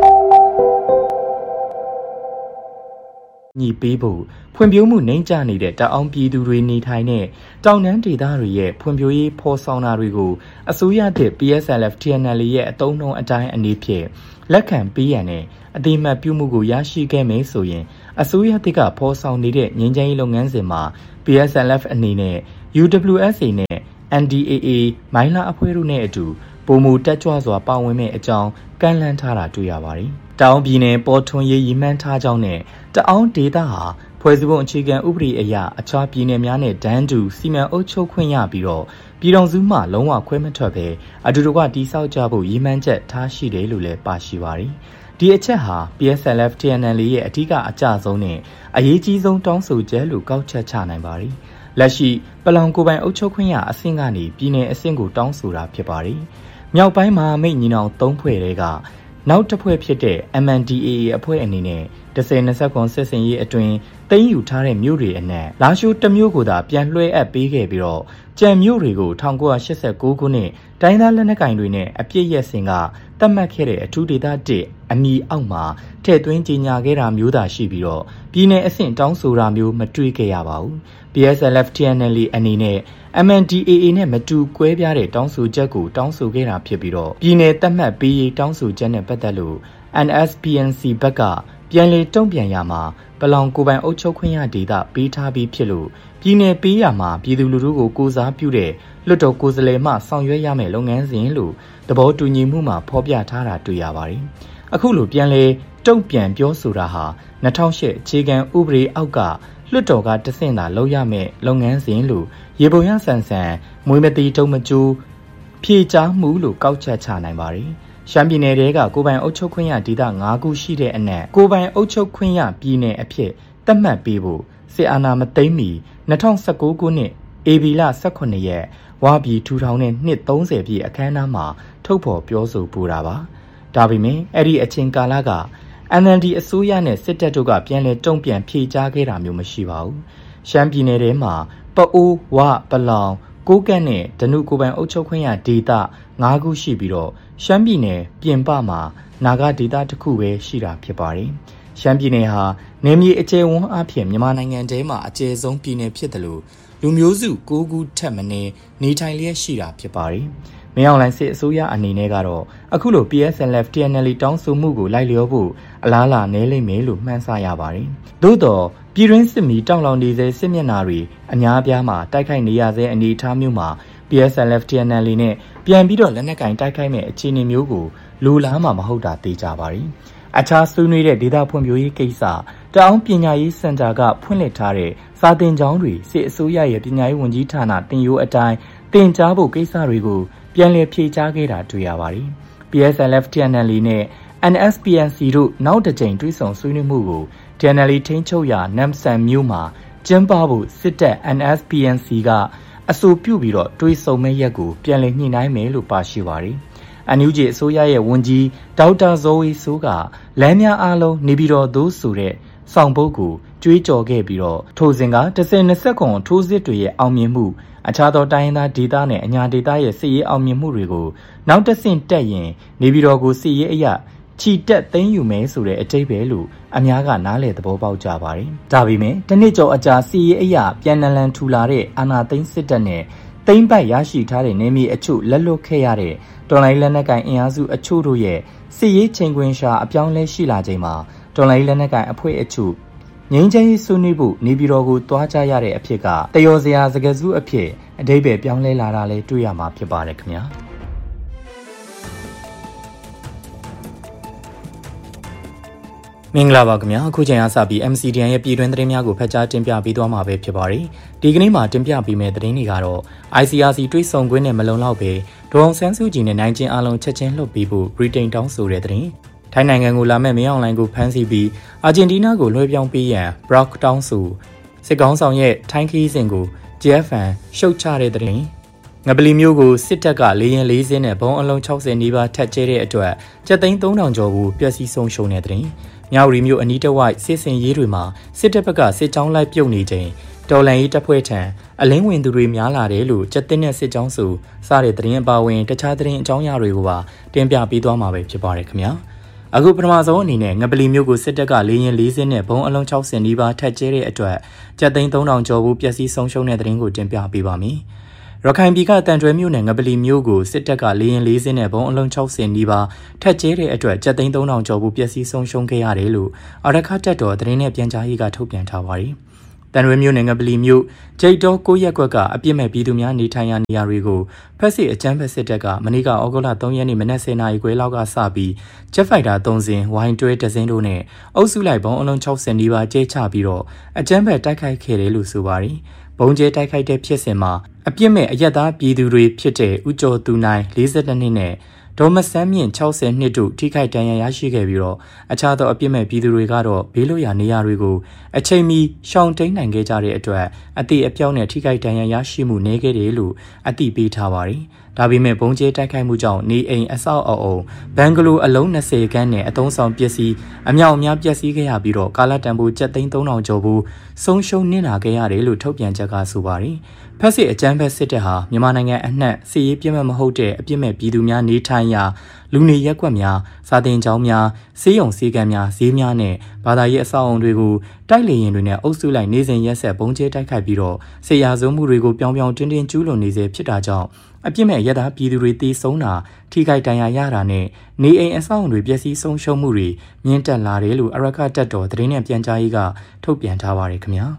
ညီပေးဖို့ဖွံ့ဖြိုးမှုနှိမ့်ကျနေတဲ့တအောင်းပြည်သူတွေနေထိုင်တဲ့တောင်တန်းဒေသတွေရဲ့ဖွံ့ဖြိုးရေးဖော်ဆောင်တာတွေကိုအစိုးရတဲ့ P S L F T N L ရဲ့အသုံးနှုန်းအတိုင်းအနေဖြင့်လက်ခံပေးရန်နဲ့အတိမတ်ပြုမှုကိုရရှိခဲ့မယ်ဆိုရင်အစိုးရတစ်ကဖော်ဆောင်နေတဲ့ငြိမ်းချမ်းရေးလုပ်ငန်းစဉ်မှာ P S L F အနေနဲ့ U W S A နဲ့ N D A A မိုင်းလာအဖွဲ့တို့နဲ့အတူပုံမူတက်ကြွစွာပါဝင်မဲ့အကြောင်းကန့်လန့်ထားတာတွေ့ရပါတယ်။တောင်ပြည်နယ်ပေါ်ထွန်းရေးရည်မှန်းထားကြောင်းနဲ့တအောင်းဒေသဟာဖွဲ့စည်းပုံအခြေခံဥပဒေအရအခြားပြည်နယ်များနဲ့ဒန်းတူစီမံအုပ်ချုပ်ခွင့်ရပြီးတော့ပြည်ထောင်စုမှလုံးဝခွဲမထွက်ပဲအတူတကွတိစောက်ကြဖို့ရည်မှန်းချက်ထားရှိတယ်လို့လည်းပါရှိပါတယ်။ဒီအချက်ဟာ P S L F T N L ရဲ့အထူးအကြဆုံးနဲ့အရေးကြီးဆုံးတောင်းဆိုချက်လို့ကောက်ချက်ချနိုင်ပါတယ်။လက်ရှိပလောင်ကိုပိုင်အုပ်ချုပ်ခွင့်ရအဆင့်ကနေပြည်နယ်အဆင့်ကိုတောင်းဆိုတာဖြစ်ပါတယ်။မြောက်ပိုင်းမှာမိတ်ညီနောင်သုံးဖွဲ့တွေကနောက်တစ်ဖွဲ့ဖြစ်တဲ့ M N D A A အဖွဲ့အနေနဲ့တစ်ဆယ်နှစ်ခွန်စစ်စင်ရေးအတွင်းသိမ်းယူထားတဲ့မြို့တွေအနက်လာရှိုးတစ်မြို့ကိုသာပြန်လွှဲအပ်ပေးခဲ့ပြီးတော့ကြံမြို့တွေကို၁၉၈၉ခုနှစ်တိုင်းသားလက်နက်ကိုင်တွေနဲ့အပြစ်ရက်စင်ကတတ်မှတ်ခဲ့တဲ့အထူးဒေသတစ်အမီအောက်မှာထည့်သွင်းကြေညာခဲ့တာမျိုးသာရှိပြီးတော့ပြည်내အဆင့်တောင်းဆိုတာမျိုးမတွေ့ခဲ့ရပါဘူး။ P S L F T N L အနေနဲ့ M N D A A နဲ့မတူကွဲပြားတဲ့တောင်းဆိုချက်ကိုတောင်းဆိုခဲ့တာဖြစ်ပြီးတော့ပြည်내တတ်မှတ်ပေးရေးတောင်းဆိုချက်နဲ့ပတ်သက်လို့ N S P N C ဘက်ကပြန်လည်တုံ့ပြန်ရမှာပလောင်ကိုပိုင်အုပ်ချုပ်ခွင့်ရဒေသပေးထားပြီးဖြစ်လို့ပြည်내ပေးရမှာပြည်သူလူထုကိုကိုစားပြုတဲ့လွှတ်တော်ကိုယ်စားလှယ်မှဆောင်ရွက်ရမယ့်လုပ်ငန်းစဉ်လို့သဘောတူညီမှုမှာဖော်ပြထားတာတွေ့ရပါတယ်။အခုလိုပြန်လည်တုံ့ပြန်ပြောဆိုတာဟာ၂၀၀၈အခြေခံဥပဒေအောက်ကလွှတ်တော်ကတဆင့်သာလုပ်ရမယ့်လုပ်ငန်းစဉ်လို့ရေပုံရဆန်ဆန်မွေးမတိတုံမကျိုးဖြေချမှုလို့ကောက်ချက်ချနိုင်ပါတယ်။ရှမ်းပြည်နယ်တဲကကိုပိုင်အုပ်ချုပ်ခွင့်ရဒေသ၅ခုရှိတဲ့အနက်ကိုပိုင်အုပ်ချုပ်ခွင့်ရပြည်နယ်အဖြစ်သတ်မှတ်ပေးဖို့စစ်အာဏာမသိမ်းမီ၂၀၁၉ခုနှစ်ဧပြီလ၁၈ရက်ဝါပြည်ထူထောင်တဲ့နှစ်၃၀ပြည့်အခမ်းအနားမှာထုတ်ဖော်ပြောဆိုပူတာပါ။ဒါပေမဲ့အဲ့ဒီအချိန်ကာလကN L D အစိုးရနဲ့စစ်တပ်တို့ကပြန်လည်တုံ့ပြန်ဖြေကြားခဲ့တာမျိုးမရှိပါဘူး။ရှမ်းပြည်နယ်ထဲမှာပအိုးဝပလောင်ကိုကန့်နဲ့ဒနုကိုပိုင်အုပ်ချုပ်ခွင့်ရဒေသ၅ခုရှိပြီးတော့ရှမ်းပြည်နယ်ပြင်ပမှာနာဂဒေသတစ်ခုပဲရှိတာဖြစ်ပါတယ်။ရှမ်းပြည်နယ်ဟာနယ်မြေအကျယ်ဝန်းအဖြစ်မြန်မာနိုင်ငံထဲမှာအကျယ်ဆုံးပြည်နယ်ဖြစ်တယ်လို့လူမျိုးစု၉ခုထက်မနည်းနေထိုင်လျက်ရှိတာဖြစ်ပါတယ်။မင်းအောင်လှိုင်စစ်အစိုးရအနေနဲ့ကတော့အခုလို P S L F T N L တောင်းဆိုမှုကိုလိုက်လျောဖို့အလားလာနည်းလိမ့်မယ်လို့မှန်းဆရပါတယ်။သို့တော့ပြည်တွင်းစစ်မီတောင်လောင်နေတဲ့စစ်မျက်နှာတွေအများအပြားမှာတိုက်ခိုက်နေရတဲ့အနေအထားမျိုးမှာ P S L F T N L နဲ့ပြန်ပြီးတော့လက်နက်ကင်တိုက်ခိုက်မဲ့အခြေအနေမျိုးကိုလိုလားမှာမဟုတ်တာသိကြပါရီ။အခြားဆွေးနွေးတဲ့ဒေသဖွံ့ဖြိုးရေးကိစ္စတအောင်ပညာရေးစင်တာကဖွင့်လှစ်ထားတဲ့စာသင်ကျောင်းတွေစစ်အစိုးရရဲ့ပညာရေးဝန်ကြီးဌာနတင်ရိုးအတိုင်းတင်ကြားဖို့ကိစ္စတွေကိုပြန်လည်ဖြေကြားခဲ့တာတွေ့ရပါတယ်။ P S L F T N L နဲ့ N S P N C တို့နောက်တစ်ကြိမ်တွဲဆုံဆွေးနွေးမှုကို T N L ထိန်းချုပ်ရာနမ်ဆန်မြို့မှာကျင်းပဖို့စစ်တပ် N S P N C ကအဆိုပြုပြီးတော့တွဲဆုံမဲ့ရက်ကိုပြန်လည်ညှိနှိုင်းမယ်လို့ပါရှိပါတယ်။ အန်ယူဂျီအစိုးရရဲ့ဝန်ကြီးဒေါက်တာဇော်ဝေဆိုးကလမ်းများအားလုံးနေပြည်တော်သို့ဆိုတဲ့ဆောင်ပုဒ်ကိုကြွေးကြော်ခဲ့ပြီးတော့ထိုစဉ်ကတစ်ဆယ်နှစ်ဆက်ခွန်ထိုးစစ်တွေရဲ့အောင်မြင်မှုအခြားသောတိုင်းရင်းသားဒေသနဲ့အညာဒေသရဲ့စစ်ရေးအောင်မြင်မှုတွေကိုနောက်တစ်ဆင့်တက်ရင်နေပြည်တော်ကိုစစ်ရေးအရာချီတက်သိမ်းယူမယ်ဆိုတဲ့အတိတ်ပဲလို့အများကနားလည်သဘောပေါက်ကြပါတယ်။ဒါပေမဲ့တနစ်ကျော်အကြာစစ်ရေးအရာပြန်နလန်ထူလာတဲ့အာဏာသိမ်းစစ်တပ်နဲ့သိမ်းပိုက်ရရှိထားတဲ့နေမြေအချို့လက်လွတ်ခဲ့ရတဲ့တော်လိုင်းလက်နက်ကိုင်အင်အားစုအချို့တို့ရဲ့စစ်ရေးချိန်ခွင်ရှာအပြောင်းလဲရှိလာချိန်မှာတော်လိုင်းလက်နက်ကိုင်အဖွဲ့အချို့ငင်းချရေးဆွေးနွေးဖို့နေပြည်တော်ကိုတွားကြရတဲ့အဖြစ်ကတယောစရာစကားစုအဖြစ်အဓိပ္ပာယ်ပြောင်းလဲလာတာလည်းတွေ့ရမှာဖြစ်ပါတယ်ခင်ဗျာမင်္ဂလာပါခင်ဗျာအခုချိန်အားစပြီး M C D N ရဲ့ပြည်တွင်းသတင်းများကိုဖတ်ကြားတင်ပြပေးသွားမှာပဲဖြစ်ပါတယ်ဒီကနေ့မှာတင်ပြပေးမယ့်သတင်းတွေကတော့ I C R C တွဲဆုံခွင့်နဲ့မလုံလောက်ပဲဒေါ်အောင်ဆန်းစုကြည်နဲ့နိုင်ကျင်အားလုံးချက်ချင်းလှုပ်ပြီးဖို့ဗြိတိန်တောင်းဆိုတဲ့သတင်းထိုင်းနိုင်ငံကိုလာမဲ့မင်းအောင်လှိုင်ကိုဖမ်းဆီးပြီးအာဂျင်တီးနားကိုလွှဲပြောင်းပေးရန် Brock တောင်းဆိုစစ်ကောင်ဆောင်ရဲ့ထိုင်းခီးစဉ်ကို J F N ရှုတ်ချတဲ့သတင်းငပလီမျိုးကိုစစ်တပ်ကလေရင်လေးစင်းနဲ့ဘုံအလုံး၆၀နီးပါးထပ်ကျဲတဲ့အတွက်ကျပ်သိန်းသုံးထောင်ကျော်ကိုပျက်စီးဆုံးရှုံးတဲ့သတင်းမြောက်ရီမျိုးအနီးတစ်ဝိုက်စစ်စင်ရေးတွေမှာစစ်တပ်ဘက်ကစစ်ကြောင်းလိုက်ပြုတ်နေချိန်တော်လန်ရေးတပ်ဖွဲ့ထံအလင်းဝင်သူတွေများလာတယ်လို့ကျက်တင်တဲ့စစ်ကြောင်းစုစတဲ့သတင်းအပါအဝင်တခြားသတင်းအကြောင်းအရာတွေကိုပါတင်ပြပေးသွားမှာပဲဖြစ်ပါတယ်ခင်ဗျာအခုပထမဆုံးအနေနဲ့ငပလီမျိုးကိုစစ်တပ်ကလေရင်လေးစင်းနဲ့ဘုံအလုံး၆၀နီးပါးထပ်ကျဲတဲ့အတွက်ကျပ်သိန်းသုံးထောင်ကျော်ဘူးပျက်စီးဆုံးရှုံးတဲ့သတင်းကိုတင်ပြပေးပါမယ်ရခိုင်ပြည်ကတန်တွဲမြို့နယ်ငပလီမျိုးကိုစစ်တပ်ကလေရင်လေးစင်းနဲ့ဘုံအလုံး၆၀နီးပါးထပ်ကျဲတဲ့အတွက်ကျပ်သိန်းသုံးထောင်ကျော်ဘူးပျက်စီးဆုံးရှုံးခဲ့ရတယ်လို့အာရခတက်တော်သတင်းနဲ့ပြန်ကြားရေးကထုတ်ပြန်ထားပါတယ်တန်ရွေမျိုးနယ်ငပလီမျိုးဂျိတ်တော်ကိုရက်ကွက်ကအပြစ်မဲ့ပြည်သူများနေထိုင်ရာနေရာတွေကိုဖက်စစ်အကြမ်းဖက်စစ်တပ်ကမနေ့ကဩဂုတ်လ၃ရက်နေ့မနက်၁၀နာရီခွဲလောက်ကစပြီးဂျက်ဖိုက်တာ၃စင်းဝိုင်းတွဲဒဇင်းတို့နဲ့အုပ်စုလိုက်ဘုံအလုံး၆၀နီးပါးကျဲချပြီးတော့အကြမ်းဖက်တိုက်ခိုက်ခဲ့တယ်လို့ဆိုပါတယ်ဘုံကျဲတိုက်ခိုက်တဲ့ဖြစ်စဉ်မှာအပြစ်မဲ့အရက်သားပြည်သူတွေဖြစ်တဲ့ဦးကျော်သူနိုင်၄၂နှစ်နဲ့ဒေါ်မဆန်းမြင့်၆၀နှစ်တို့ထိခိုက်ဒဏ်ရာရရှိခဲ့ပြီးတော့အခြားသောအပြစ်မဲ့ပြည်သူတွေကတော့ဘေးလွတ်ရာနေရာတွေကိုအချိန်မီရှောင်တိန်နိုင်ခဲ့ကြတဲ့အတွက်အတိအပြောင်းနဲ့ထိခိုက်ဒဏ်ရာရရှိမှုနေခဲ့တယ်လို့အသိပေးထားပါတယ်။ဒါပေမဲ့ဘုံကျဲတိုက်ခိုက်မှုကြောင့်နေအိမ်အဆောက်အအုံဘန်ဂလိုအလုံး၂၀ခန်းနဲ့အသုံးဆောင်ပစ္စည်းအမြောက်အများပျက်စီးခဲ့ရပြီးတော့ကာလတန်ဖိုးကျပ်သိန်းသုံးထောင်ကျော်ဘူးဆုံးရှုံးနစ်နာခဲ့ရတယ်လို့ထုတ်ပြန်ချက်ကဆိုပါတယ်။ဖက်စစ်အကြမ်းဖက်စစ်တပ်ဟာမြန်မာနိုင်ငံအနှံ့စစ်ရေးပြည့်မဲ့မဟုတ်တဲ့အပြစ်မဲ့ပြည်သူများနေထိုင်ရာလူနေရက်ကွက်များစာသင်ကျောင်းများဆေးရုံဆေးကမ်းများဈေးများနဲ့ဘာသာရေးအဆောက်အုံတွေကိုတိုက်လေရင်တွေနဲ့အုပ်စုလိုက်နေစဉ်ရက်ဆက်ဘုံကျဲတိုက်ခိုက်ပြီးတော့ဆေးရဆုံးမှုတွေကိုပြောင်းပြောင်းတင်းတင်းကျူးလွန်နေစေဖြစ်တာကြောင့်အပြစ်မဲ့ရတာပြည်သူတွေတေဆုံးတာထိခိုက်ဒဏ်ရာရတာနဲ့နေအိမ်အဆောက်အုံတွေပျက်စီးဆုံးရှုံးမှုတွေမြင့်တက်လာတယ်လို့အရကတက်တော်သတင်းနဲ့ပြန်ကြားရေးကထုတ်ပြန်ထားပါတယ်ခင်ဗျာ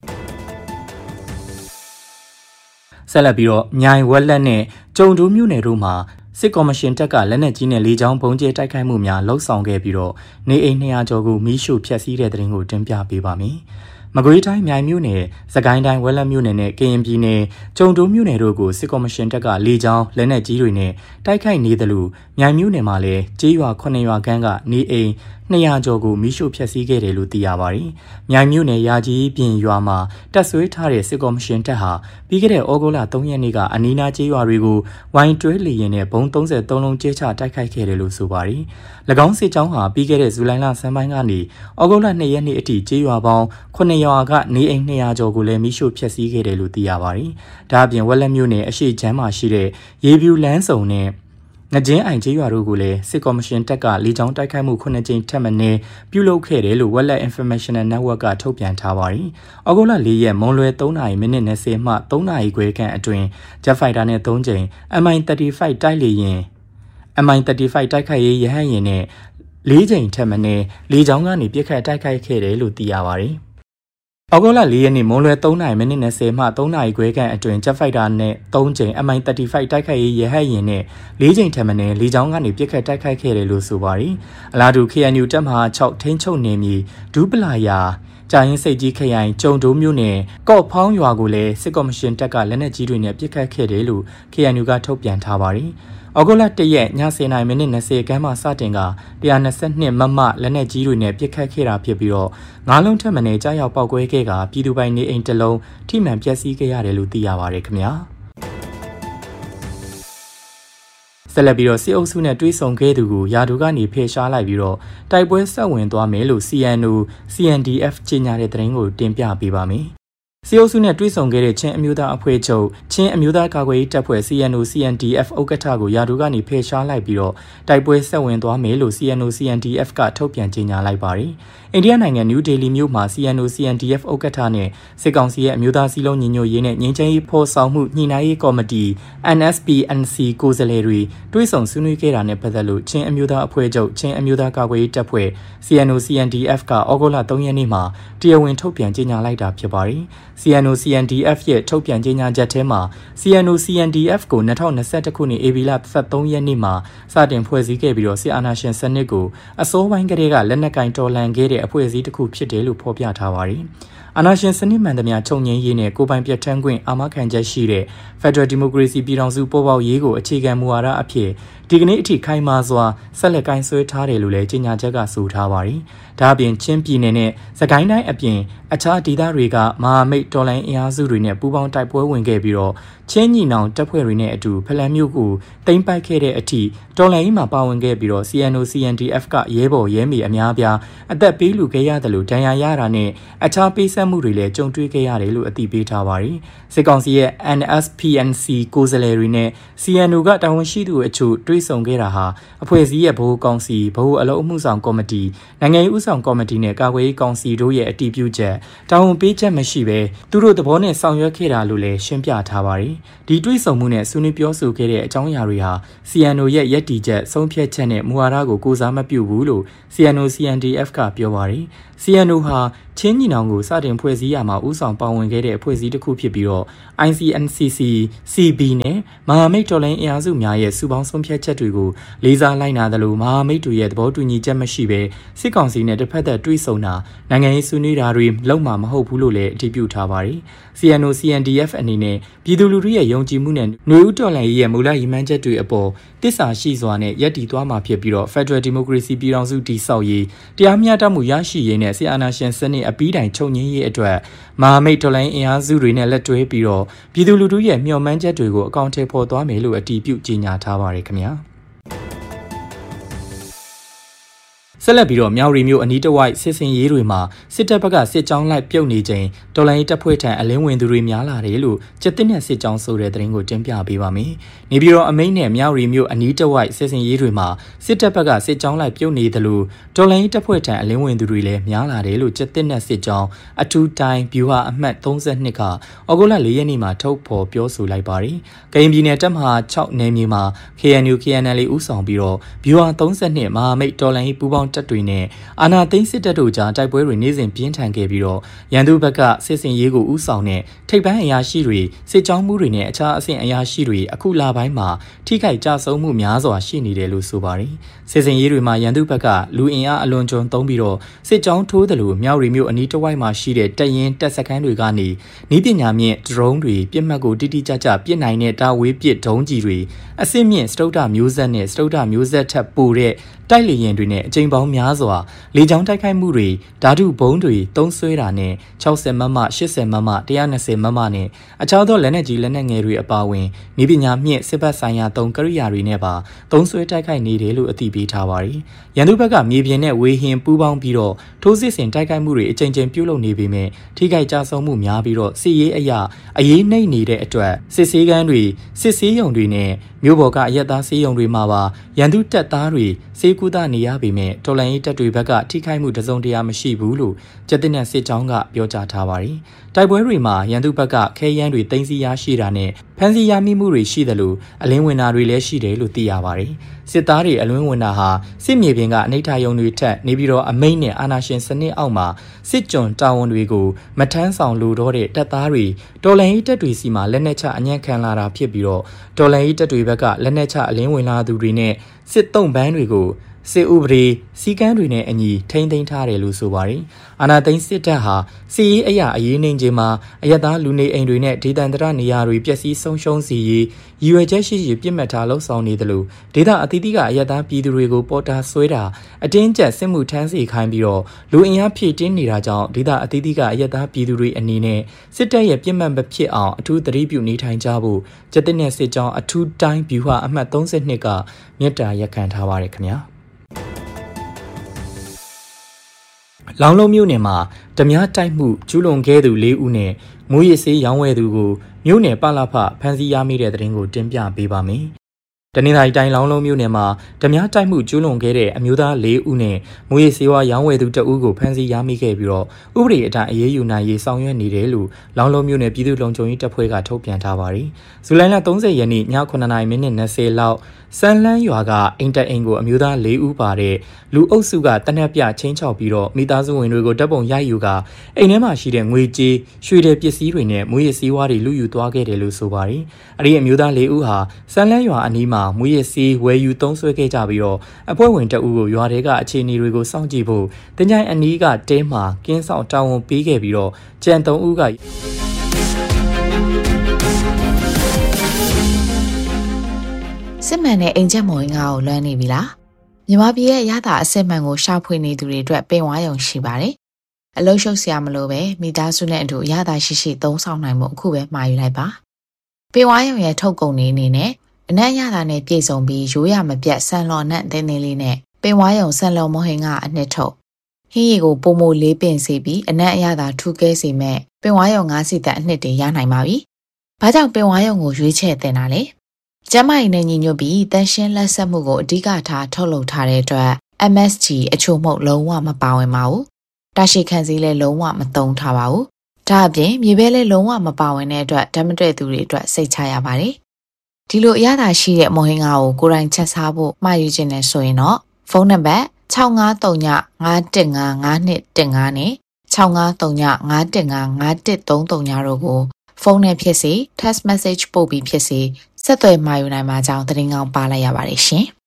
ဆက်လက်ပြီးတော့မြိုင်ဝက်လက်နဲ့ကြုံတိုးမြို့နယ်တို့မှာစစ်ကော်မရှင်တပ်ကလက်နက်ကြီးနဲ့လေကြောင်းပုံကျဲတိုက်ခိုက်မှုများလှုပ်ဆောင်ခဲ့ပြီးတော့နေအိမ်၂ရာကျော်ကိုမီးရှို့ဖျက်ဆီးတဲ့တဲ့ရင်ကိုတင်ပြပေးပါမယ်။မကွေးတိုင်းမြိုင်မြို့နယ်စကိုင်းတိုင်းဝက်လက်မြို့နယ်နဲ့ကရင်ပြည်နယ်ကြုံတိုးမြို့နယ်တို့ကိုစစ်ကော်မရှင်တပ်ကလေကြောင်းလက်နက်ကြီးတွေနဲ့တိုက်ခိုက်နေတယ်လို့မြိုင်မြို့နယ်မှာလည်းကျေးရွာခုနှစ်ရွာခန့်ကနေအိမ်၂ရာကျော်ကိုမီးရှို့ဖျက်ဆီးခဲ့တယ်လို့သိရပါတယ်။မြိုင်မြို့နယ်ရာကြီးပြင်ရွာမှာတပ်ဆွဲထားတဲ့စစ်ကော်မရှင်တပ်ဟာပြီးခဲ့တဲ့ဩဂုတ်လ၃ရက်နေ့ကအနီးနားကျေးရွာတွေကိုဝိုင်းတွဲလေရင်နဲ့ဘုံ၃၃လုံးကျဲချတိုက်ခိုက်ခဲ့တယ်လို့ဆိုပါတယ်။၎င်းစစ်ကြောင်းဟာပြီးခဲ့တဲ့ဇူလိုင်လဆန်းပိုင်းကနေဩဂုတ်လ၂ရက်နေ့အထိကျေးရွာပေါင်းခုနှစ်ရွာကနေအိမ်၂ရာကျော်ကိုလည်းမီးရှို့ဖျက်ဆီးခဲ့တယ်လို့သိရပါတယ်။ဒါအပြင်ဝက်လက်မြို့နယ်အရှိချမ်းမှာရှိတဲ့ရေပြူလန်းစုံနဲ့ငကျင်းအိုင်ကျေးရွာတို့ကိုလည်းစစ်ကော်မရှင်တပ်ကလေကြောင်းတိုက်ခိုက်မှုခုနှစ်ကြိမ်ထပ်မံပြုလုပ်ခဲ့တယ်လို့ Wetlet Informational Network ကထုတ်ပြန်ထားပါတယ်။ဩဂုတ်လ၄ရက်မွန်လွယ်၃နာရီမိနစ်၂၀မှ၃နာရီခွဲခန့်အတွင်း Jet Fighter နဲ့၃ကြိမ် M I သirty five တိုက်လေယာဉ် M I သirty five တိုက်ခိုက်ရေးရဟတ်ယာဉ်နဲ့၄ကြိမ်ထပ်မံလေကြောင်းကနေပစ်ခတ်တိုက်ခိုက်ခဲ့တယ်လို့သိရပါတယ်။ဩဂုတ်လ၄ရက်နေ့မွန်လွယ်၃နာရီမိနစ်၂၀မှ၃နာရီခွဲခန့်အတွင်း Jet Fighter နဲ့၃ကြိမ် M I သirty five တိုက်ခိုက်ရေးရဟတ်ယာဉ်နဲ့၄ကြိမ်ထပ်မံလေကြောင်းကနေပစ်ခတ်တိုက်ခိုက်ခဲ့တယ်လို့ဆိုပါတယ်။အလားတူ K N U တပ်မဟာ၆ထိန်းချုပ်နယ်မြေဒူးပလာယာကြာရင်စိတ်ကြီးခရိုင်ကျုံတိုးမြို့နယ်ကော့ဖောင်းရွာကိုလည်းစစ်ကော်မရှင်တပ်ကလက်နက်ကြီးတွေနဲ့ပစ်ခတ်ခဲ့တယ်လို့ K N U ကထုတ်ပြန်ထားပါတယ်။ဩဂုတ်လ၁ရက်ည၁၀နာရီမိနစ်၂၀ခန်းမှစတင်ကone twenty-twoမမလက်နက်ကြီးတွေနဲ့ပစ်ခတ်ခဲ့တာဖြစ်ပြီးတော့ငါးလုံးထက်မနည်းကြားရောက်ပောက်ကွဲခဲ့ကပြည်သူပိုင်နေအိမ်တစ်လုံးထိမှန်ပျက်စီးခဲ့ရတယ်လို့သိရပါတယ်ခင်ဗျာဆက်လက်ပြီးတော့စစ်အုပ်စုနဲ့တွဲဆုံခဲ့သူကိုယာဒူကနေဖယ်ရှားလိုက်ပြီးတော့တိုက်ပွဲဆက်ဝင်သွားမယ်လို့ C N O C N D F ကြေညာတဲ့သတင်းကိုတင်ပြပေးပါမယ်စီအိုစုနဲ့တွဲဆောင်ခဲ့တဲ့ချင်းအမျိုးသားအဖွဲ့ချုပ်ချင်းအမျိုးသားကာကွယ်ရေးတပ်ဖွဲ့ C N O C N D F ဥက္ကဋ္ဌကိုယာဒူကနေဖယ်ရှားလိုက်ပြီးတော့တိုက်ပွဲဆက်ဝင်သွားမယ်လို့ C N O C N D F ကထုတ်ပြန်ကြေညာလိုက်ပါတယ်။အိန္ဒိယနိုင်ငံနယူးဒေလီမြို့မှာ C N O C N D F ဥက္ကဋ္ဌနဲ့စစ်ကောင်စီရဲ့အမျိုးသားစီးလုံးညီညွတ်ရေးနဲ့ငြိမ်းချမ်းရေးဖော်ဆောင်မှုညှိနှိုင်းရေးကော်မတီ N S P N C ကိုယ်စားလှယ်တွေတွဲဆောင်ဆွေးနွေးခဲ့တာနဲ့ပတ်သက်လို့ချင်းအမျိုးသားအဖွဲ့ချုပ်ချင်းအမျိုးသားကာကွယ်ရေးတပ်ဖွဲ့ C N O C N D F ကဩဂုတ်လ၃ရက်နေ့မှာတရားဝင်ထုတ်ပြန်ကြေညာလိုက်တာဖြစ်ပါတယ်။ C N O C N D F ရဲ့ထုတ်ပြန်ကြေညာချက်ထဲမှာ C N O C N D F ကိုtwenty twenty-oneခုနှစ်ဧပြီလthirtyရက်နေ့မှာစတင်ဖွဲ့စည်းခဲ့ပြီးတော့စစ်အာဏာရှင်စနစ်ကိုအစိုးပိုင်းကလေးကလက်နက်ကင်တော်လှန်ခဲ့တဲ့အဖွဲ့အစည်းတစ်ခုဖြစ်တယ်လို့ဖော်ပြထားပါတယ်။အာဏာရှင်စနစ်မှန်သမျှချုပ်ငြိမ်းရေးနဲ့ကိုယ်ပိုင်ပြဋ္ဌာန်းခွင့်အာမခံချက်ရှိတဲ့ Federal Democracy ပြည်ထောင်စုပေါ်ပေါက်ရေးကိုအခြေခံမူဝါဒအဖြစ်ဒီကနေ့အထိခိုင်မာစွာဆက်လက်ကိုင်ဆွဲထားတယ်လို့လည်းကြေညာချက်ကဆိုထားပါတယ်။ဒါအပြင်ချင်းပြည်နယ်နဲ့စကိုင်းတိုင်းအပြင်အခြားဒေသတွေကမဟာမိတ်တော်လှန်အင်အားစုတွေနဲ့ပူးပေါင်းတိုက်ပွဲဝင်ခဲ့ပြီးတော့ချင်းညီနောင်တပ်ဖွဲ့တွေနဲ့အတူဖလန်မျိုးကိုတိမ့်ပိုက်ခဲ့တဲ့အထိတော်လှန်ရေးမှာပါဝင်ခဲ့ပြီးတော့ C N O C N D F ကရဲဘော်ရဲမေအများအပြားအသက်ပေးလူခဲ့ရတယ်လို့ဒဏ်ရာရတာနဲ့အခြားပေးဆက်မှုတွေလည်းကြုံတွေ့ခဲ့ရတယ်လို့အသိပေးထားပါတယ်။စစ်ကောင်စီရဲ့ N S P N C ကိုယ်စားလှယ်တွေနဲ့ C N O ကတာဝန်ရှိသူအချို့တွဲဆောင်ခဲ့တာဟာအဖွဲ့အစည်းရဲ့ဗဟိုကောင်စီဗဟိုအလုပ်အမှုဆောင်ကော်မတီနိုင်ငံရေးဥဆောင်ကော်မတီနဲ့ကာကွယ်ရေးကောင်စီတို့ရဲ့အတည်ပြုချက်တာဝန်ပေးချက်မရှိဘဲသူတို့သဘောနဲ့ဆောင်ရွက်ခဲ့တာလို့လည်းရှင်းပြထားပါတယ်။ဒီတွဲဆောင်မှုနဲ့ဆွေးနွေးပြောဆိုခဲ့တဲ့အကြောင်းအရာတွေဟာ C N O ရဲ့ယက်တီချက်ဆုံးဖြတ်ချက်နဲ့မူဝါဒကိုကိုးစားမပြုဘူးလို့ C N O C N D F ကပြောပါတယ်။ C N O ဟာချင်းညီနောင်ကိုစတင်ဖွဲ့စည်းရမှာဥဆောင်ပါဝင်ခဲ့တဲ့အဖွဲ့အစည်းတစ်ခုဖြစ်ပြီးတော့ I C N C C C B နဲ့မဟာမိတ်တော်လှန်အင်အားစုများရဲ့စုပေါင်းဆုံးဖြတ်ချက်တွေကိုလေးစားလိုက်နာသလိုမဟာမိတ်တွေရဲ့သဘောတူညီချက်မရှိဘဲစစ်ကောင်စီနဲ့တစ်ဖက်သက်တွဲဆုံတာနိုင်ငံရေးဆွေးနွေးတာတွေလုံးဝမဟုတ်ဘူးလို့လည်းအတည်ပြုထားပါတယ်။ C N O C N D F အနေနဲ့ပြည်သူလူထုရဲ့ယုံကြည်မှုနဲ့ຫນွေဦးတော်လှန်ရေးရဲ့မူလရည်မှန်းချက်တွေအပေါ်တစ္ဆာရှိစွာနဲ့ယက်တည်သွားမှာဖြစ်ပြီးတော့ Federal Democracy ပြည်ထောင်စုတည်ဆောက်ရေးတရားမျှတမှုရရှိရေးနဲ့စစ်အာဏာရှင်စနစ်အပြီးတိုင်ချုပ်ငြိမ်းရေးအတွက်မဟာမိတ်တော်လှန်အင်အားစုတွေနဲ့လက်တွဲပြီးတော့ပြည်သူလူထုရဲ့မျှော်မှန်းချက်တွေကိုအကောင့်ထဲပေါ်သွားမယ်လို့အတည်ပြုကြေညာထားပါတယ်ခင်ဗျာဆက်လက်ပြီးတော့မြောက်ရီမျိုးအနီးတစ်ဝိုက်စစ်စင်ရေးတွေမှာစစ်တပ်ဘက်ကစစ်ကြောင်းလိုက်ပြုတ်နေချိန်တော်လိုင်းတပ်ဖွဲ့ထံအလင်းဝင်သူတွေများလာတယ်လို့ကျက်တင်နဲ့စစ်ကြောင်းဆိုတဲ့သတင်းကိုတင်ပြပေးပါမယ်။နေပြည်တော်အမိန့်နဲ့မြောက်ရီမျိုးအနီးတစ်ဝိုက်စစ်စင်ရေးတွေမှာစစ်တပ်ဘက်ကစစ်ကြောင်းလိုက်ပြုတ်နေတယ်လို့တော်လိုင်းတပ်ဖွဲ့ထံအလင်းဝင်သူတွေလည်းများလာတယ်လို့ကျက်တင်နဲ့စစ်ကြောင်းအထူးတိုင်းဗျူဟာအမှတ်thirty-twoကဩဂုတ်လ၄ရက်နေ့မှာထုတ်ဖော်ပြောဆိုလိုက်ပါတယ်။ကရင်ပြည်နယ်တပ်မဟာsixနယ်မြေမှာ K N U K N L A ဦးဆောင်ပြီးတော့ဗျူဟာthirty-twoမဟာမိတ်တော်လိုင်းပူးပေါင်းတပ်တွေနဲ့အာဏာသိမ်းစစ်တပ်တို့ကြားတိုက်ပွဲတွေနေ့စဉ်ပြင်းထန်ခဲ့ပြီးတော့ရန်သူဘက်ကစစ်စင်ရေးကိုဥဆောင်တဲ့ထိပ်ပိုင်းအရာရှိတွေစစ်ကြောင်းမှုတွေနဲ့အခြားအဆင့်အရာရှိတွေအခုလပိုင်းမှာထိခိုက်ကြဆုံးမှုများစွာရှိနေတယ်လို့ဆိုပါတယ်။စစ်စင်ရေးတွေမှာရန်သူဘက်ကလူအင်အားအလွန်ကျွံသုံးပြီးတော့စစ်ကြောင်းထိုးတယ်လို့မြောက်ရီမျိုးအနီးတစ်ဝိုက်မှာရှိတဲ့တပ်ရင်းတပ်စခန်းတွေကနေနီးပညာမြင့်ဒရုန်းတွေပြစ်မှတ်ကိုတိတိကျကျပစ်နိုင်တဲ့တာဝေးပစ်ဒုံးကြီးတွေအစစ်မြင့်စတုတ္ထမျိုးဆက်နဲ့စတုတ္ထမျိုးဆက်ထပ်ပိုတဲ့တိုက်လေယာဉ်တွေနဲ့အကြိမ်ပေါင်းများစွာလေကြောင်းတိုက်ခိုက်မှုတွေဓာတုဘုံတွေသုံးဆွဲတာနဲ့sixtyမမeightyမမone twentyမမနဲ့အခြားသောလက်နက်ကြီးလက်နက်ငယ်တွေအပါအဝင်နည်းပညာမြင့်စစ်ဘက်ဆိုင်ရာသုံးကရိယာတွေနဲ့ပါသုံးဆွဲတိုက်ခိုက်နေတယ်လို့အသိပေးထားပါတယ်။ရန်သူဘက်ကမြေပြင်နဲ့ဝေဟင်ပူးပေါင်းပြီးတော့ထိုးစစ်ဆင်တိုက်ခိုက်မှုတွေအကြိမ်ကြိမ်ပြုလုပ်နေပေမဲ့ထိခိုက်ကြဆုံးမှုများပြီးတော့စစ်ရေးအရာအရေးနှိမ့်နေတဲ့အတွက်စစ်ဆေးကမ်းတွေစစ်ဆေးရုံတွေနဲ့မျိုးပေါ်ကအရက်သားစေးရုံတွေမှာပါရန်သူတပ်သားတွေစေကူတာနေရပေမဲ့တော်လှန်ရေးတပ်တွေဘက်ကထိခိုက်မှုတစုံတရာမရှိဘူးလို့ကျက်တင်နဲ့စစ်ကြောင်းကပြောကြားထားပါတယ်။တိုက်ပွဲတွေမှာရန်သူဘက်ကခဲယမ်းတွေသိမ်းဆည်းရရှိတာနဲ့ဖမ်းဆီးရမိမှုတွေရှိတယ်လို့အလင်းဝင်တာတွေလည်းရှိတယ်လို့သိရပါတယ်။စစ်သားတွေအလင်းဝင်တာဟာစစ်မြေပြင်ကအနိဋ္ဌာယုံတွေထက်နေပြီးတော့အမိန့်နဲ့အာဏာရှင်စနစ်အောက်မှာစစ်ကြွတာဝန်တွေကိုမထမ်းဆောင်လိုတော့တဲ့တပ်သားတွေတော်လှန်ရေးတပ်တွေစီမှာလက်နက်ချအညံ့ခံလာတာဖြစ်ပြီးတော့တော်လှန်ရေးတပ်တွေဘက်ကလက်နက်ချအလင်းဝင်လာသူတွေနဲ့စစ်တုံးပန်းတွေကိုစစ်ဥပဒေစီကံတွေနဲ့အညီထိမ့်သိမ်းထားတယ်လို့ဆိုပါတယ်။အာဏာသိမ်းစစ်တပ်ဟာစီရေးအရာအရေးနှိမ်ခြင်းမှာအယက်သားလူနေအိမ်တွေနဲ့ဒေသန္တရနေရာတွေပျက်စီးဆုံးရှုံးစေရေးရည်ရွယ်ချက်ရှိရှိပြစ်မှတ်ထားလှုံ့ဆော်နေတယ်လို့ဒေသအသီးသီးကအယက်သားပြည်သူတွေကိုပေါ်တာဆွဲတာအတင်းကျပ်စစ်မှုထမ်းစီခိုင်းပြီးတော့လူအင်အားဖြည့်တင်းနေတာကြောင့်ဒေသအသီးသီးကအယက်သားပြည်သူတွေအနေနဲ့စစ်တပ်ရဲ့ပြစ်မှတ်မဖြစ်အောင်အထူးသတိပြုနေထိုင်ကြဖို့ကျက်တဲ့စစ်ကြောင်းအထူးတိုင်းဗျူဟာအမှတ်သုံး၂ကမြစ်တာရက်ခံထားပါတယ်ခင်ဗျာလောင်လုံးမြို့နယ်မှာဓမြတိုက်မှုကျူးလွန်ခဲ့သူ၄ဦးနဲ့မူရစ်ဆေးရောင်းဝယ်သူကိုမြို့နယ်ပလဖဖမ်းဆီးရမိတဲ့တဲ့တင်ကိုတင်ပြပေးပါမယ်။တနင်္သာရီတိုင်းလောင်လုံးမြို့နယ်မှာဓမြတိုက်မှုကျူးလွန်ခဲ့တဲ့အမျိုးသား၄ဦးနဲ့မူရစ်ဆေးဝါးရောင်းဝယ်သူတဦးကိုဖမ်းဆီးရမိခဲ့ပြီးတော့ဥပဒေအတိုင်းအရေးယူနိုင်ရေးဆောင်ရွက်နေတယ်လို့လောင်လုံးမြို့နယ်ပြည်သူ့လုံခြုံရေးတပ်ဖွဲ့ကထုတ်ပြန်ထားပါတယ်။ဇူလိုင်လ၃၀ရက်နေ့ညခုနှစ်နာရီမိနစ်၂၀လောက်စမ်းလန်းရွာကအိမ်တက်အိမ်ကိုအမျိုးသား၄ဦးပါတဲ့လူအုပ်စုကတနက်ပြချင်းချောက်ပြီးတော့မိသားစုဝင်တွေကိုတပ်ပုံရိုက်ယူကအိမ်ထဲမှာရှိတဲ့ငွေကြေးရွှေတဲ့ပစ္စည်းတွေနဲ့မွေးရစည်းဝါးတွေလူယူသွားခဲ့တယ်လို့ဆိုပါတယ်။အဲဒီအမျိုးသား၄ဦးဟာစမ်းလန်းရွာအနီးမှာမွေးရစည်းဝယ်ယူသုံးစွဲခဲ့ကြပြီးတော့အဖွဲ့ဝင်တအုပ်ကိုရွာထဲကအခြေအနေတွေကိုစောင့်ကြည့်ဖို့တင်ကြိုင်အနီးကတဲမှာကင်းဆောင်တာဝန်ပေးခဲ့ပြီးတော့ကြံ၃ဦးကစစ်မှန်တဲ့အိမ်ချက်မော်ရင်ကိုလွှမ်းနေပြီလားမြန်မာပြည်ရဲ့ရတာအစစ်မှန်ကိုရှာဖွေနေသူတွေအတွက်ပင်ဝါရုံရှိပါတယ်အလုံးရှုပ်စရာမလိုပဲမိသားစုနဲ့အတူရတာရှိရှိသုံးဆောင်နိုင်မှုအခုပဲမှာယူလိုက်ပါပင်ဝါရုံရဲ့ထုတ်ကုန်နေအနေနဲ့အနက်ရတာနဲ့ပြည့်စုံပြီးရိုးရမပြတ်ဆန်လော်နဲ့တင်းတင်းလေးနဲ့ပင်ဝါရုံဆန်လော်မော်ဟင်ကအနှစ်ထုတ်ဟင်းရီကိုပုံမိုလေးပင်စီပြီးအနက်အရသာထူးကဲစေမဲ့ပင်ဝါရုံငါးစီတန်အနှစ်တွေရနိုင်ပါပြီဘာကြောင့်ပင်ဝါရုံကိုရွေးချယ်တင်တာလဲကျမကြီးနဲ့ညီညွတ်ပြီးတန်ရှင်းလက်ဆက်မှုကိုအဓိကထားထုတ်လုပ်ထားတဲ့အတွက် M S G အချို့မှုလုံးဝမပါဝင်ပါဘူး။တာရှိခံစည်းလည်းလုံးဝမသုံးထားပါဘူး။ဒါအပြင်မြေပဲလည်းလုံးဝမပါဝင်တဲ့အတွက်ဓာတ်မတွေ့သူတွေအတွက်စိတ်ချရပါတယ်။ဒီလိုအရသာရှိတဲ့မော်ဟင်္ဂါကိုကိုယ်တိုင်ချက်စားဖို့မှာယူခြင်းနဲ့ဆိုရင်တော့ဖုန်းနံပါတ်၆၅၃ည၅၁၅၅၂၁၅နဲ့၆၅၃ည၅၁၅၅၁၃၃တို့ကိုဖုန်းနဲ့ဖြစ်စေ text message ပို့ပြီးဖြစ်စေဆက်သွယ်မှာယူနိုင်မှာကြောင်းသတင်းကောင်းပါလိုက်ရပါတယ်ရှင်။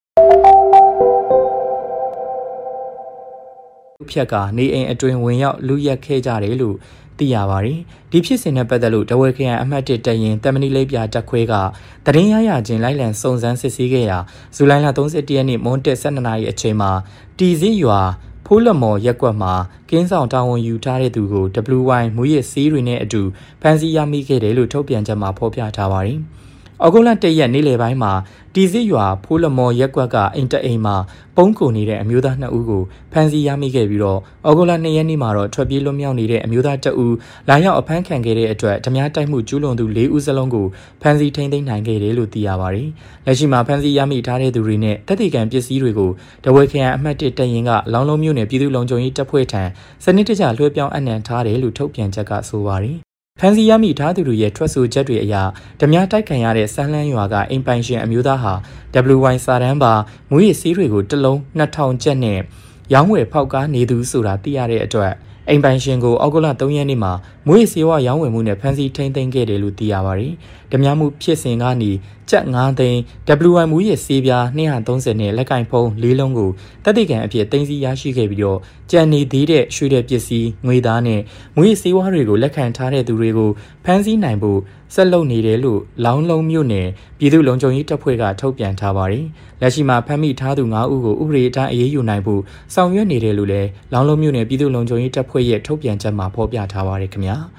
ဖြတ်ကနေအိမ်အတွင်ဝင်ရောက်လူရက်ခဲ့ကြတယ်လို့သိရပါတယ်။ဒီဖြစ်စဉ်နဲ့ပတ်သက်လို့ဒဝဲခရိုင်အမှတ်၁တရင်တမနီလေးပြတက်ခွဲကသတင်းရရချင်းလိုက်လံစုံစမ်းစစ်ဆေးခဲ့ရာဇူလိုင်လ၃၁ရက်နေ့မွန်းတက်၁၂နာရီအချိန်မှာတီစည်းရွာဖိုးလမော်ရက်ကွက်မှာကင်းဆောင်တာဝန်ယူထားတဲ့သူကို W Y မူရစ်စီးတွေနဲ့အတူဖမ်းဆီးရမိခဲ့တယ်လို့ထုတ်ပြန်ချက်မှာဖော်ပြထားပါတယ်။ဩဂုတ်လ၁ရက်နေ့လယ်ပိုင်းမှာတီစည်းရွာဖိုးလမော်ရက်ကွက်ကအိမ်တအိမ်မှာပုံးကုန်နေတဲ့အမျိုးသားနှစ်ဦးကိုဖမ်းဆီးရမိခဲ့ပြီးတော့ဩဂုတ်လ၂ရက်နေ့မှာတော့ထွက်ပြေးလွတ်မြောက်နေတဲ့အမျိုးသားတဦးလာရောက်အဖမ်းခံခဲ့တဲ့အတွက်ဓမြတိုက်မှုကျူးလွန်သူ၄ဦးစလုံးကိုဖမ်းဆီးထိန်းသိမ်းနိုင်ခဲ့တယ်လို့သိရပါတယ်။လက်ရှိမှာဖမ်းဆီးရမိထားတဲ့သူတွေနဲ့တပ်တွေကံပစ္စည်းတွေကိုဒဝဲခရိုင်အမှတ်၁တရင်ကလောင်းလုံးမြို့နယ်ပြည်သူ့လုံခြုံရေးတပ်ဖွဲ့ထံစနစ်တကျလွှဲပြောင်းအနှံထားတယ်လို့ထုတ်ပြန်ချက်ကဆိုပါတယ်။ဖမ်းဆီးရမိထားသူတွေရဲ့ထွက်ဆိုချက်တွေအရဓမြတိုက်ခံရတဲ့စမ်းလန်းရွာကအိမ်ပိုင်ရှင်အမျိုးသားဟာ W Y စာတန်းပါမွေးရစည်းတွေကိုတစ်လုံးနှစ်ထောင်ကျပ်နဲ့ရောင်းဝယ်ဖောက်ကားနေသူဆိုတာသိရတဲ့အတွက်အိမ်ပိုင်ရှင်ကိုဩဂုတ်လ၃ရက်နေ့မှာမွေးစေဝါရောင်းဝယ်မှုနဲ့ဖမ်းဆီးထိန်းသိမ်းခဲ့တယ်လို့သိရပါတယ်။ဓမြမှုဖြစ်စဉ်ကနေကျပ်၅သိန်း W Y မူရစေးပြား၂၃၀နဲ့လက်ကင်ဖုံး၄လုံးကိုတပ်တိကံအဖြစ်သိမ်းဆည်းရရှိခဲ့ပြီးတော့ကြံနေသေးတဲ့ရွှေတဲ့ပစ္စည်းငွေသားနဲ့မွေးစေးဝါတွေကိုလက်ခံထားတဲ့သူတွေကိုဖမ်းဆီးနိုင်ဖို့ဆက်လုပ်နေတယ်လို့လောင်းလုံးမြို့နယ်ပြည်သူ့လုံခြုံရေးတပ်ဖွဲ့ကထုတ်ပြန်ထားပါတယ်။လက်ရှိမှာဖမ်းမိထားသူ၅ဦးကိုဥပဒေအတိုင်းအရေးယူနိုင်ဖို့ဆောင်ရွက်နေတယ်လို့လည်းလောင်းလုံးမြို့နယ်ပြည်သူ့လုံခြုံရေးတပ်ဖွဲ့ရဲ့ထုတ်ပြန်ချက်မှာဖော်ပြထားပါတယ်ခင်ဗျာ။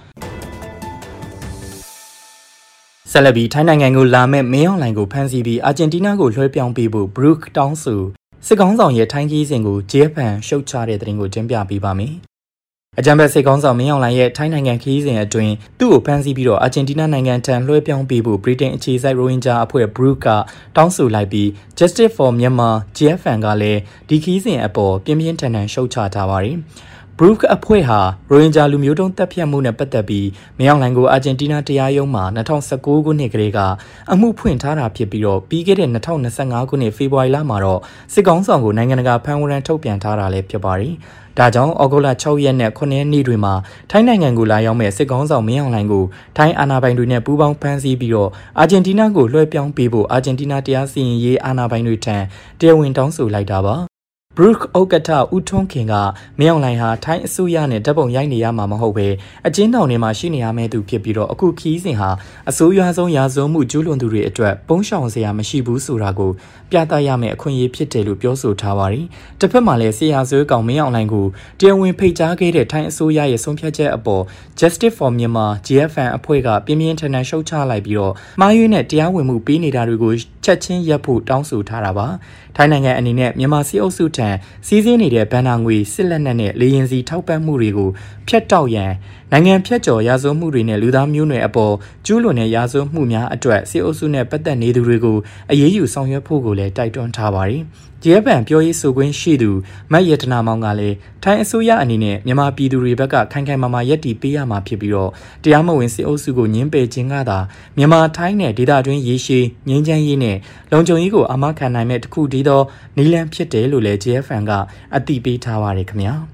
ဆက်လက်ပြီးထိုင်းနိုင်ငံကိုလာမဲ့မင်းအောင်လှိုင်ကိုဖမ်းဆီးပြီးအာဂျင်တီးနားကိုလွှဲပြောင်းပေးဖို့ဘရုခ်တောင်းဆိုစစ်ကောင်းဆောင်ရဲ့ထိုင်းကြီးစဉ်ကို J F N ရှုတ်ချတဲ့သတင်းကိုတင်ပြပေးပါမယ်အကြံပေးစစ်ကောင်းဆောင်မင်းအောင်လှိုင်ရဲ့ထိုင်းနိုင်ငံခရီးစဉ်အတွင်းသူ့ကိုဖမ်းဆီးပြီးတော့အာဂျင်တီးနားနိုင်ငံထံလွှဲပြောင်းပေးဖို့ဗြိတိန်အခြေစိုက်ရိုဟင်ဂျာအဖွဲ့ Brooke ကတောင်းဆိုလိုက်ပြီး Justice for Myanmar G F N ကလည်းဒီခရီးစဉ်အပေါ်ပြင်းပြင်းထန်ထန်ရှုတ်ချထားပါတယ်။ Brooke အဖွဲ့ဟာရိုဟင်ဂျာလူမျိုးတုံးတပ်ဖြတ်မှုနဲ့ပတ်သက်ပြီးမင်းအောင်လှိုင်ကိုအာဂျင်တီးနားတရားရုံးမှာ၂၀၁၉ခုနှစ်ကလေးကအမှုဖွင့်ထားတာဖြစ်ပြီးတော့ပြီးခဲ့တဲ့၂၀၂၅ခုနှစ်ဖေဖော်ဝါရီလမှာတော့စစ်ကောင်းဆောင်ကိုနိုင်ငံတကာဖမ်းဝရမ်းထုတ်ပြန်ထားတာလည်းဖြစ်ပါတယ်။ဒါကြောင့်ဩဂုတ်လ၆ရက်နဲ့ခုနှစ်ရက်နေ့တွေမှာထိုင်းနိုင်ငံကိုလာရောက်မဲ့စစ်ကောင်းဆောင်မင်းအောင်လှိုင်ကိုထိုင်းအာဏာပိုင်တွေနဲ့ပူးပေါင်းဖမ်းဆီးပြီးတော့အာဂျင်တီးနားကိုလွှဲပြောင်းပေးဖို့အာဂျင်တီးနားတရားစီရင်ရေးအာဏာပိုင်တွေထံတရားဝင်တောင်းဆိုလိုက်တာပါ။ Brooke ဥက္ကဋ္ဌဦးထွန်းခင်ကမင်းအောင်လှိုင်ဟာထိုင်းအစိုးရနဲ့တပ်ပုံရိုက်နေရမှာမဟုတ်ပဲအကျဉ်းထောင်ထဲမှာရှိနေရမယ့်သူဖြစ်ပြီးတော့အခုခီးစဉ်ဟာအစိုးရဆုံးရာဇဝမှုကျူးလွန်သူတွေအတွက်ပုံရှောင်စရာမရှိဘူးဆိုတာကိုပြသရမယ့်အခွင့်အရေးဖြစ်တယ်လို့ပြောဆိုထားပါတယ်။တစ်ဖက်မှာလည်းဆရာဆွေးကောင်မင်းအောင်လှိုင်ကိုတရားဝင်ဖိတ်ကြားခဲ့တဲ့ထိုင်းအစိုးရရဲ့ဆုံးဖြတ်ချက်အပေါ် Justice for Myanmar G F N အဖွဲ့ကပြင်းပြင်းထန်ထန်ရှုတ်ချလိုက်ပြီးတော့မှားယွင်းတဲ့တရားဝင်မှုပေးနေတာတွေကိုချက်ချင်းရပ်ဖို့တောင်းဆိုထားတာပါ။ထိုင်းနိုင်ငံအနေနဲ့မြန်မာစစ်အုပ်စုထံစီးဆင်းနေတဲ့ဗန်နာငွေစစ်လက်နက်နဲ့လေရင်စီထောက်ပံ့မှုတွေကိုဖျက်တောက်ရန်နိုင်ငံဖြတ်ကျော်ရာဇဝမှုတွေနဲ့လူသားမျိုးနွယ်အပေါ်ကျူးလွန်တဲ့ရာဇဝမှုများအတွက်စစ်အုပ်စုနဲ့ပတ်သက်နေသူတွေကိုအရေးယူဆောင်ရွက်ဖို့ကိုလည်းတိုက်တွန်းထားပါတယ်။ G F N ပြောရေးဆိုခွင့်ရှိသူမတ်ရတနာမောင်ကလည်းထိုင်းအစိုးရအနေနဲ့မြန်မာပြည်သူတွေဘက်ကခိုင်ခိုင်မာမာရပ်တည်ပေးရမှာဖြစ်ပြီးတော့တရားမဝင်စစ်အုပ်စုကိုညှင်းပယ်ခြင်းကသာမြန်မာထိုင်းနဲ့ဒေသတွင်းရေရှည်ငြိမ်းချမ်းရေးနဲ့လုံခြုံရေးကိုအာမခံနိုင်မဲ့တစ်ခုတည်းသောနည်းလမ်းဖြစ်တယ်လို့လည်း G F N ကအသိပေးထားပါတယ်ခင်ဗျာ။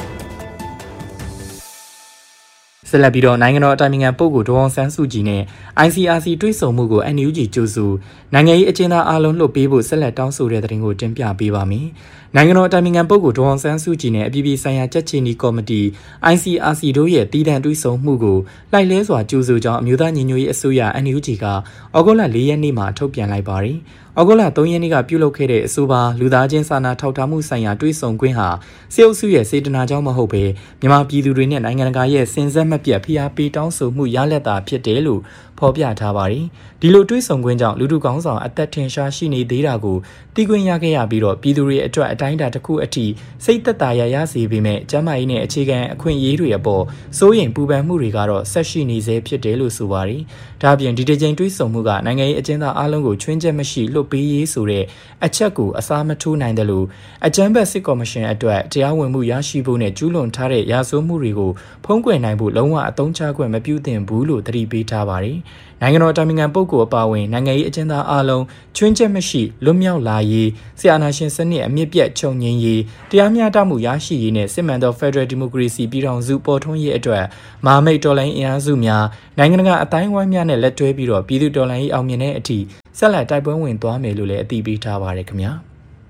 ဆက်လက်ပြီးတော့နိုင်ငံတော်အတိုင်ပင်ခံပုဂ္ဂိုလ်ဒေါ်အောင်ဆန်းစုကြည်နဲ့ I C R C တွေ့ဆုံမှုကို N U G ကြိုဆိုနိုင်ငံရေးအကျဉ်းသားအားလုံးလွှတ်ပေးဖို့ဆက်လက်တောင်းဆိုတဲ့သတင်းကိုတင်ပြပေးပါမယ်။နိုင်ငံတော်အတိုင်ပင်ခံပုဂ္ဂိုလ်ဒေါ်အောင်ဆန်းစုကြည်နဲ့အပြည်ပြည်ဆိုင်ရာကြက်ချီနီကော်မတီ I C R C တို့ရဲ့တည်တံ့တွေ့ဆုံမှုကိုလိုက်လဲစွာကြိုဆိုကြောင်းအမျိုးသားညီညွတ်ရေးအစိုးရ N U G ကဩဂုတ်လ၄ရက်နေ့မှာထုတ်ပြန်လိုက်ပါတယ်။ဩဂုတ်လ၃ရက်နေ့ကပြုလုပ်ခဲ့တဲ့အဆိုပါလူသားချင်းစာနာထောက်ထားမှုဆိုင်ရာတွေ့ဆုံခွင့်ဟာစစ်အုပ်စုရဲ့စေတနာကြောင့်မဟုတ်ဘဲမြန်မာပြည်သူတွေနဲ့နိုင်ငံတကာရဲ့စင်စက်မပြတ်ဖိအားပေးတောင်းဆိုမှုရလဒ်သာဖြစ်တယ်လို့ဖော်ပြထားပါတယ်။ဒီလိုတွေ့ဆုံခွင့်ကြောင့်လူထုကောင်းဆောင်အသက်ထင်ရှားရှိနေသေးတာကိုသိခွင့်ရခဲ့ရပြီးတော့ပြည်သူတွေအတွက်အတိုင်းအတာတစ်ခုအထိစိတ်သက်သာရရစေပေမဲ့ကျန်းမာရေးနဲ့အခြေခံအခွင့်အရေးတွေအပေါ်စိုးရိမ်ပူပန်မှုတွေကတော့ဆက်ရှိနေစေဖြစ်တယ်လို့ဆိုပါတယ်။ဒါ့အပြင်ဒီတစ်ချိန်တွေ့ဆုံမှုကနိုင်ငံရေးအကျဉ်းသားအလုံးကိုချွင်းချက်မရှိလွတ်ပေးရေးဆိုတဲ့အချက်ကိုအစားမထိုးနိုင်တယ်လို့အကြမ်းဖက်စစ်ကော်မရှင်အတွက်တရားဝင်မှုရရှိဖို့နဲ့ကျူးလွန်ထားတဲ့ရာဇဝမှုတွေကိုဖုံးကွယ်နိုင်ဖို့လုံးဝအသုံးချခွင့်မပြုသင့်ဘူးလို့သတိပေးထားပါတယ်။နိုင်ငံတော်အတိုင်ပင်ခံပုဂ္ဂိုလ်အပါအဝင်နိုင်ငံရေးအကျဉ်းသားအလုံးချွင်းချက်မရှိလွတ်မြောက်လာရေးဆရာနာရှင်စနစ်အမြင့်ပြတ်ချုပ်ငြိမ်းရေးတရားမျှတမှုရရှိရေးနဲ့စစ်မှန်သော Federal Democracy ပြည်ထောင်စုပေါ်ထွန်းရေးအတွက်မဟာမိတ်တော်လှန်ရေးအင်အားစုများနိုင်ငံတကာအတိုင်းအဝိုင်းများနဲ့လက်တွဲပြီးတော့ပြည်သူတော်လှန်ရေးအောင်မြင်တဲ့အထိဆက်လက်တိုက်ပွဲဝင်သွားမယ်လို့လည်းအသိပေးထားပါတယ်ခင်ဗျာ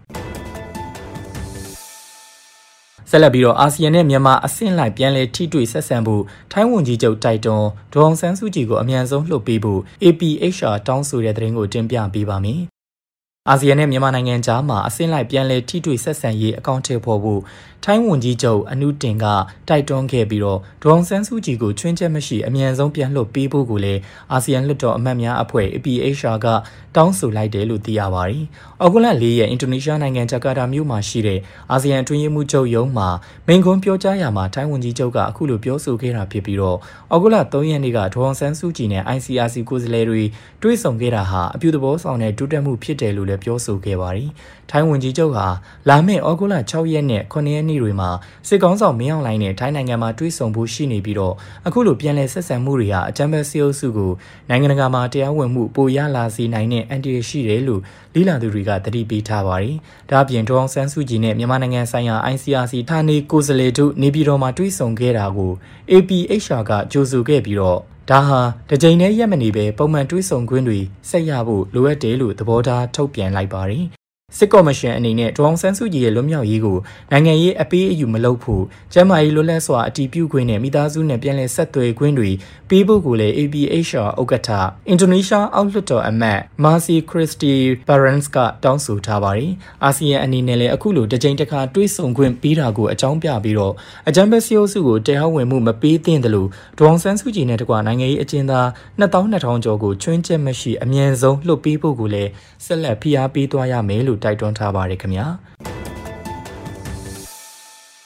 ဆက်လက်ပြီးတော့အာဆီယံနဲ့မြန်မာအဆင့်လိုက်ပြန်လည်ထိတွေ့ဆက်ဆံဖို့ထိုင်းဝန်ကြီးချုပ်တိုက်တွန်းဒေါ်အောင်ဆန်းစုကြည်ကိုအမြန်ဆုံးလှုပ်ပေးဖို့ A P H R တောင်းဆိုတဲ့သတင်းကိုတင်ပြပေးပါမယ်။အာဆီယံနဲ့မြန်မာနိုင်ငံကြားမှာအဆင့်လိုက်ပြန်လည်ထိတွေ့ဆက်ဆံရေးအကောင့်ထဲပေါ်ဖို့ထိုင်းဝန်ကြီးချုပ်အနုတင်ကတိုက်တွန်းခဲ့ပြီးတော့ဒေါ်အောင်ဆန်းစုကြည်ကိုချွင်းချက်မရှိအမြန်ဆုံးပြန်လှုပ်ပေးဖို့ကိုလည်းအာဆီယံလွှတ်တော်အမတ်များအဖွဲ့ A P H R ကတောင်းဆိုလိုက်တယ်လို့သိရပါတယ်။အောက်တိုဘာလ၄ရက်အင်ဒိုနီးရှားနိုင်ငံဂျကာတာမြို့မှာရှိတဲ့အာဆီယံအတွင်းရေးမှူးချုပ်ရုံးမှာမိန့်ခွန်းပြောကြားရာမှာထိုင်းဝန်ကြီးချုပ်ကအခုလိုပြောဆိုခဲ့တာဖြစ်ပြီးတော့အောက်တိုဘာလ၃ရက်နေ့ကဒေါ်အောင်ဆန်းစုကြည်နဲ့ I C R C ကိုယ်စားလှယ်တွေတွေ့ဆုံခဲ့တာဟာအပြုသဘောဆောင်တဲ့တိုးတက်မှုဖြစ်တယ်လို့လည်းပြောဆိုခဲ့ပါတယ်။ထိုင်းဝန်ကြီးချုပ်ဟာလာမယ့်ဩဂုတ်လ၆ရက်နဲ့ခုနှစ်ရက်နေ့တွေမှာစစ်ကောင်းဆောင်မင်းအောင်လှိုင်နဲ့ထိုင်းနိုင်ငံမှာတွေ့ဆုံဖို့ရှိနေပြီးတော့အခုလိုပြန်လည်ဆက်ဆံမှုတွေဟာအကြမ်းဖက်စစ်အုပ်စုကိုနိုင်ငံတကာမှာတရားဝင်မှုပိုရလာစေနိုင်တဲ့အန္တရာယ်ရှိတယ်လို့လိလာသူတွေကသတိပေးထားပါတယ်။ဒါ့အပြင်ဒေါ်အောင်ဆန်းစုကြည်နဲ့မြန်မာနိုင်ငံဆိုင်ရာ I C R C ဌာနေကိုယ်စားလှယ်တို့နေပြည်တော်မှာတွေ့ဆုံခဲ့တာကို A P H R ကကြိုဆိုခဲ့ပြီးတော့ဒါဟာတကြိမ်နဲ့ရက်မနေပဲပုံမှန်တွေ့ဆုံခွင့်တွေဆက်ရဖို့လိုအပ်တယ်လို့သဘောထားထုတ်ပြန်လိုက်ပါတယ်။စစ်ကော်မရှင်အနေနဲ့ဒေါ်အောင်ဆန်းစုကြည်ရဲ့လွတ်မြောက်ရေးကိုနိုင်ငံရေးအပေးအယူမလုပ်ဖို့ကျန်းမာရေးလွတ်လပ်စွာအတည်ပြုခွင့်နဲ့မိသားစုနဲ့ပြန်လည်ဆက်သွယ်ခွင့်တွေပေးဖို့ကိုလည်း A P H R ဥက္ကဋ္ဌအင်ဒိုနီးရှားအောက်လွှတ်တော်အမတ် Mercy Christie Barnes ကတောင်းဆိုထားပါတယ်။အာဆီယံအနေနဲ့လည်းအခုလိုတစ်ကြိမ်တစ်ခါတွေ့ဆုံခွင့်ပေးတာကိုအကြောင်းပြပြီးတော့အကြမ်းဖက်စစ်အုပ်စုကိုတရားဝင်မှုမပေးသင့်တယ်လို့ဒေါ်အောင်ဆန်းစုကြည်နဲ့တကွနိုင်ငံရေးအကျဉ်းသားနှစ်သောင်းနှစ်ထောင်ကျော်ကိုချွင်းချက်မရှိအမြန်ဆုံးလှုပ်ပေးဖို့ကိုလည်းဆက်လက်ဖိအားပေးသွားရမယ်လို့တိုက်တွန်းထားပါတယ်ခင်ဗျာ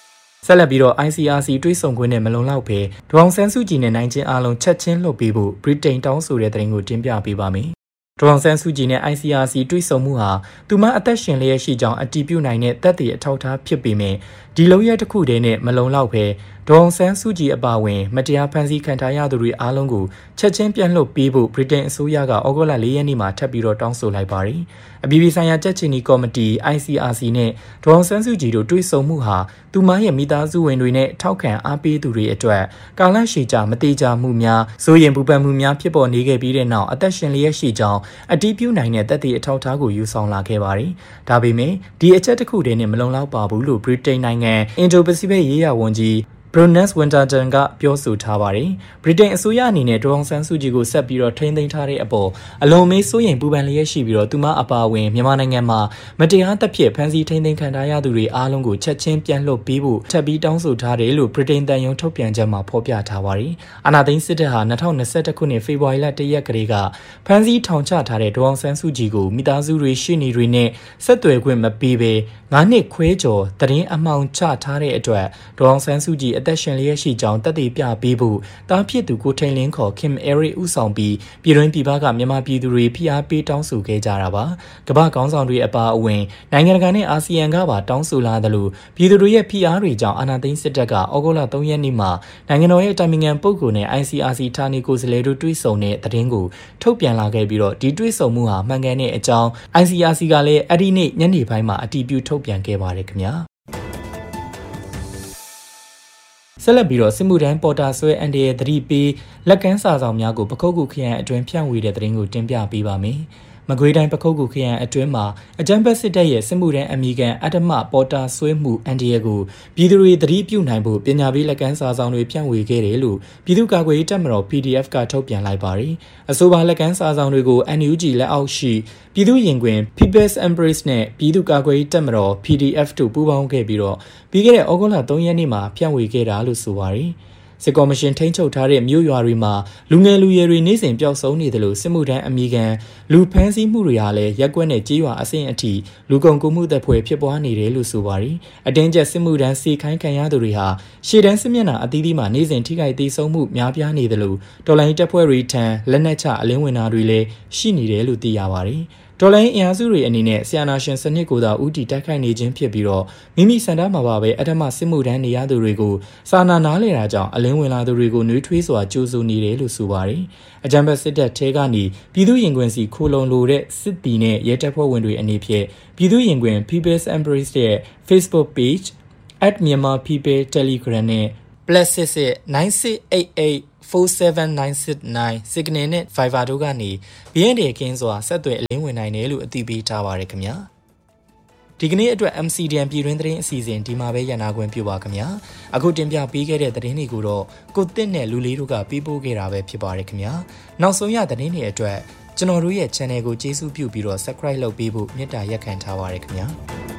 ဆက်လက်ပြီးတော့ I C R C တွေးဆုံခွင့်နဲ့မလုံလောက်ပဲဒေါအောင်ဆန်းစုကြည်နဲ့နိုင်ချင်းအားလုံးချက်ချင်းလွှတ်ပေးဖို့ဗြိတိန်တောင်းဆိုတဲ့သတင်းကိုတင်ပြပေးပါမယ်။ဒေါအောင်ဆန်းစုကြည်နဲ့ I C R C တွေးဆုံမှုဟာသူမအသက်ရှင်လျက်ရှိကြောင်းအတည်ပြုနိုင်တဲ့သက်သေအထောက်အထားဖြစ်ပေမဲ့ဒီလုံရက်တစ်ခုတည်းနဲ့မလုံလောက်ပဲဒေါအောင်ဆန်းစုကြည်အပါအဝင်မတရားဖန်ဆီးခံထားရသူတွေအားလုံးကိုချက်ချင်းပြန်လွှတ်ပေးဖို့ဗြိတိန်အစိုးရကဩဂုတ်လ၄ရက်နေ့မှာထပ်ပြီးတော့တောင်းဆိုလိုက်ပါတယ်။အပြည်ပြည်ဆိုင်ရာကြက်ချီနီကော်မတီ I C R C နဲ့ဒေါအောင်ဆန်းစုကြည်တို့တွေ့ဆုံမှုဟာသူမရဲ့မိသားစုဝင်တွေနဲ့ထောက်ခံအားပေးသူတွေအတွက်ကာလရှည်ကြာမတိကျမှုများစိုးရိမ်ပူပန်မှုများဖြစ်ပေါ်နေခဲ့ပြီးတဲ့နောက်အသက်ရှင်လျက်ရှိကြောင်းအတည်ပြုနိုင်တဲ့သက်သေအထောက်အထားကိုယူဆောင်လာခဲ့ပါတယ်။ဒါပေမဲ့ဒီအချက်တစ်ခုတည်းနဲ့မလုံလောက်ပါဘူးလို့ဗြိတိန်နိုင်ငံအင်ဒိုပစိဖိတ်ရေးရာဝန်ကြီးBrunus Winterton ကပြောဆိုထားပါတယ်။ဗြိတိန်အစိုးရအနေနဲ့ဒေါအောင်ဆန်းစုကြည်ကိုဆက်ပြီးတော့ထိန်းသိမ်းထားတဲ့အပေါ်အလွန်မေးစိုးရိမ်ပူပန်လျက်ရှိပြီးတော့သူမအပါအဝင်မြန်မာနိုင်ငံမှာမတရားသဖြင့်ဖမ်းဆီးထိန်းသိမ်းခံထားရသူတွေအားလုံးကိုချက်ချင်းပြန်လွှတ်ပေးဖို့ထပ်ပြီးတောင်းဆိုထားတယ်လို့ဗြိတိန်တန်ယုံထုတ်ပြန်ချက်မှာဖော်ပြထားပါတယ်။အာဏာသိမ်းစစ်တပ်ဟာ၂၀၂၁ခုနှစ်ဖေဖော်ဝါရီလ၁ရက်ကလေးကဖမ်းဆီးထောင်ချထားတဲ့ဒေါအောင်ဆန်းစုကြည်ကိုမိသားစုတွေရှိနေတွေနဲ့ဆက်သွယ်ခွင့်မပေးဘဲငါးနှစ်ခွဲကျော်တရင်အမှောင်ချထားတဲ့အတွက်ဒေါအောင်ဆန်းစုကြည်အသက်ရှင်လျက်ရှိကြောင်းသက်သေပြပေးဖို့တားဖြစ်သူကိုထိန်လင်းခေါ် Kim Airy ဦးဆောင်ပြီးပြည်တွင်းပြည်ပကမြန်မာပြည်သူတွေဖိအားပေးတောင်းဆိုခဲ့ကြတာပါကမ္ဘာခေါင်းဆောင်တွေအပါအဝင်နိုင်ငံတကာနဲ့အာဆီယံကပါတောင်းဆိုလာသလိုပြည်သူတွေရဲ့ဖိအားတွေကြောင့်အာဏာသိမ်းစစ်တပ်ကဩဂုတ်လ၃ရက်နေ့မှာနိုင်ငံတော်ရဲ့အတိုင်ပင်ခံပုဂ္ဂိုလ်နဲ့ I C R C ဌာနေကိုယ်စားလှယ်တို့တွေ့ဆုံတဲ့သတင်းကိုထုတ်ပြန်လာခဲ့ပြီးတော့ဒီတွေ့ဆုံမှုဟာမှန်ကန်တဲ့အကြောင်း I C R C ကလည်းအဲ့ဒီနေ့ညနေပိုင်းမှာအတည်ပြုထုတ်ပြန်ခဲ့ပါတယ်ခင်ဗျာဆက်လက်ပြီးတော့စစ်မှုထမ်းပေါ်တာဆွဲအန်ဒီရဲ့သတိပေးလက်ကမ်းစာဆောင်များကိုပခုတ်ကူခရိုင်အတွင်းဖြန့်ဝေတဲ့သတင်းကိုတင်ပြပေးပါမယ်။မကွေးတိုင်းပခုတ်ကူခရိုင်အတွင်းမှာအကြမ်းဖက်စစ်တပ်ရဲ့စစ်မှုထမ်းအမိခံအတ္တမပေါ်တာဆွဲမှုအန်ဒီရဲ့ကိုပြည်သူတွေသတိပြုနိုင်ဖို့ပညာပေးလက်ကမ်းစာဆောင်တွေဖြန့်ဝေခဲ့တယ်လို့ပြည်သူ့ကာကွယ်ရေးတပ်မတော် P D F ကထုတ်ပြန်လိုက်ပါတယ်။အဆိုပါလက်ကမ်းစာဆောင်တွေကို N U G လက်အောက်ရှိပြည်သူ့ရင်ခွင် People's Embrace နဲ့ပြည်သူ့ကာကွယ်ရေးတပ်မတော် P D F တို့ပူးပေါင်းခဲ့ပြီးတော့ပြီးခဲ့တဲ့ဩဂုတ်လ၃ရက်နေ့မှာဖြန့်ဝေခဲ့တာလို့ဆိုပါတယ်။စစ်ကော်မရှင်ထိန်းချုပ်ထားတဲ့မြို့ရွာတွေမှာလူငယ်လူရွယ်တွေနေ့စဉ်ပျောက်ဆုံးနေတယ်လို့စစ်မှုထမ်းအမိခံလူဖမ်းဆီးမှုတွေဟာလည်းရက်ကွက်နဲ့ကြေးရွာအဆင့်အထိလူကုန်ကူးမှုတပ်ဖွဲ့ဖြစ်ပွားနေတယ်လို့ဆိုပါတယ်။အတင်းကျပ်စစ်မှုထမ်းစီခိုင်းခံရသူတွေဟာရှေ့တန်းစစ်မျက်နှာအသီးသီးမှာနေ့စဉ်ထိခိုက်သေးဆုံးမှုများပြားနေတယ်လို့တော်လိုင်းတပ်ဖွဲ့တွေထံလက်နက်ချအလင်းဝင်တာတွေလည်းရှိနေတယ်လို့သိရပါတယ်။တော်လိုင်းအင်အားစုတွေအနေနဲ့ဆီယနာရှင်စနစ်ကိုသာဦးတည်တိုက်ခိုက်နေခြင်းဖြစ်ပြီးတော့မိမိစံတမ်းမှာပါပဲအထမစစ်မှုထမ်းနေရသူတွေကိုစာနာနားလည်တာကြောင့်အလင်းဝင်လာသူတွေကိုနှွေးထွေးစွာကြိုးဆိုနေတယ်လို့ဆိုပါတယ်။အကြမ်းဖက်စစ်တပ်ထဲကနေပြည်သူ့ရင်ခွင်စီခိုလုံလိုတဲ့စစ်တီနဲ့ရဲတပ်ဖွဲ့ဝင်တွေအနေဖြင့်ပြည်သူ့ရင်ခွင် People's Embrace ရဲ့ Facebook page at Myanmar People Telegram နဲ့ plus six six nine six eight eight four seven nine six nine Signal နဲ့ Viber တို့ကနေဘီအန်ဒီကင်းစွာဆက်သွယ်အလင်းဝင်နိုင်တယ်လို့အသိပေးထားပါရခင်ဗျာဒီကနေ့အတွက် M C D N ပြည်တွင်းသတင်းအစီအစဉ်ဒီမှာပဲရန်နာခွင့်ပြုပါခင်ဗျာအခုတင်ပြပေးခဲ့တဲ့သတင်းတွေကိုတော့ကိုတစ်နဲ့လူလေးတို့ကပေးပို့ခဲ့တာပဲဖြစ်ပါတယ်ခင်ဗျာနောက်ဆုံးရသတင်းတွေအတွက်ကျွန်တော်တို့ရဲ့ channel ကိုကျေးဇူးပြုပြီးတော့ subscribe လုပ်ပေးဖို့မေတ္တာရက်ခံထားပါရခင်ဗျာ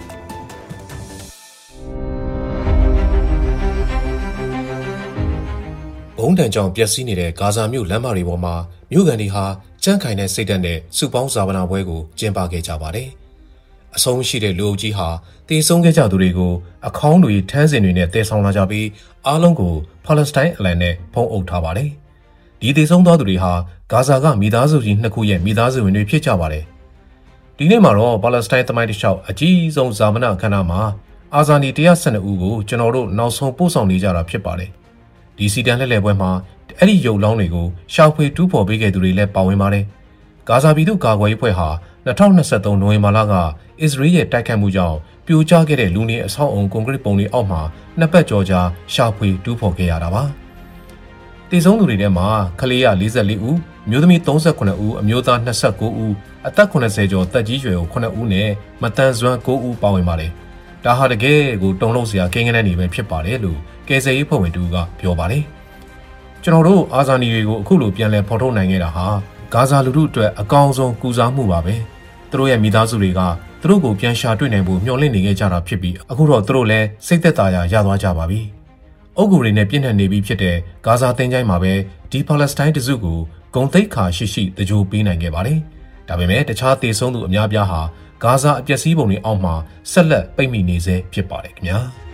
ဘုံတန်ကြောင့်ပျက်စီးနေတဲ့ဂါဇာမြို့လမ်းမတွေပေါ်မှာမြို့ကန်တွေဟာကြမ်းခိုင်တဲ့စိတ်ဓာတ်နဲ့စုပေါင်းဇာဝနာပွဲကိုကျင်းပခဲ့ကြပါတယ်။အဆုံးရှိတဲ့လူအုပ်ကြီးဟာတေဆုံးခဲ့ကြသူတွေကိုအခေါင်းတွေထမ်းစင်တွေနဲ့တည်ဆောင်လာကြပြီးအားလုံးကိုပါလက်စတိုင်းအလံနဲ့ဖုံးအုပ်ထားပါတယ်။ဒီတေဆုံးသွားသူတွေဟာဂါဇာကမိသားစုကြီးနှစ်ခုရဲ့မိသားစုဝင်တွေဖြစ်ကြပါတယ်။ဒီနေ့မှာတော့ပါလက်စတိုင်းသမိုင်းတစ်လျှောက်အကြီးဆုံးဇာမနာအခမ်းအနားမှာအာဇာနည်one hundred twelveဦးကိုကျွန်တော်တို့နောက်ဆုံးပို့ဆောင်နေကြတာဖြစ်ပါတယ်။ဒီစီတန်လှည့်လည်ပွဲမှာအဲ့ဒီရုပ်လောင်းတွေကိုရှောက်ဖွေတူးဖော်ပေးခဲ့သူတွေလည်းပါဝင်ပါတယ်။ဂါဇာပြည်သူ့ကာကွယ်ရေးဖွဲ့ဟာtwenty twenty-threeနိုဝင်ဘာလကအစ္စရေးရဲ့တိုက်ခိုက်မှုကြောင့်ပြိုကျခဲ့တဲ့လူနေအဆောက်အုံကွန်ကရစ်ပုံတွေအောက်မှာနှစ်ပတ်ကျော်ကြာရှောက်ဖွေတူးဖော်ခဲ့ရတာပါ။တည်ဆုံးသူတွေထဲမှာကလေးရforty-fourဦး၊မျိုးသမီးthirty-sevenဦး၊အမျိုးသားtwenty-nineဦး၊အသက်eightyကျော်သက်ကြီးရွယ်ကိုnineဦးနဲ့မတန်ဆွမ်းnineဦးပါဝင်ပါတယ်။ဒါဟာတကယ်ကိုတုံ့လုံစရာကိန်းဂဏန်းတွေပဲဖြစ်ပါတယ်လို့ကယ်ဆယ်ရေးဖွဲ့ဝင်တူကပြောပါတယ်။ကျွန်တော်တို့အာဇာနည်တွေကိုအခုလိုပြန်လည်ဖော်ထုတ်နိုင်ခဲ့တာဟာဂါဇာလူထုအတွက်အကောင်းဆုံးကူစားမှုပါပဲ။သူတို့ရဲ့မိသားစုတွေကသူတို့ကိုပြန်ရှာတွေ့နိုင်ဖို့မျှော်လင့်နေခဲ့ကြတာဖြစ်ပြီးအခုတော့သူတို့လည်းစိတ်သက်သာရာရသွားကြပါပြီ။အုပ်ကူတွေနဲ့ပြည့်နှက်နေပြီးဖြစ်တဲ့ဂါဇာသင်္ချိုင်းမှာပဲဒီပါလက်စတိုင်းတစုကိုဂုံသိက္ခာရှိရှိတကြိုပေးနိုင်ခဲ့ပါတယ်။ဒါပေမဲ့တခြားသေဆုံးသူအများပြားဟာဂါဇာအပျက်စီးပုံတွေအောက်မှာဆက်လက်ပိတ်မိနေစေဖြစ်ပါတယ်ခင်ဗျာ။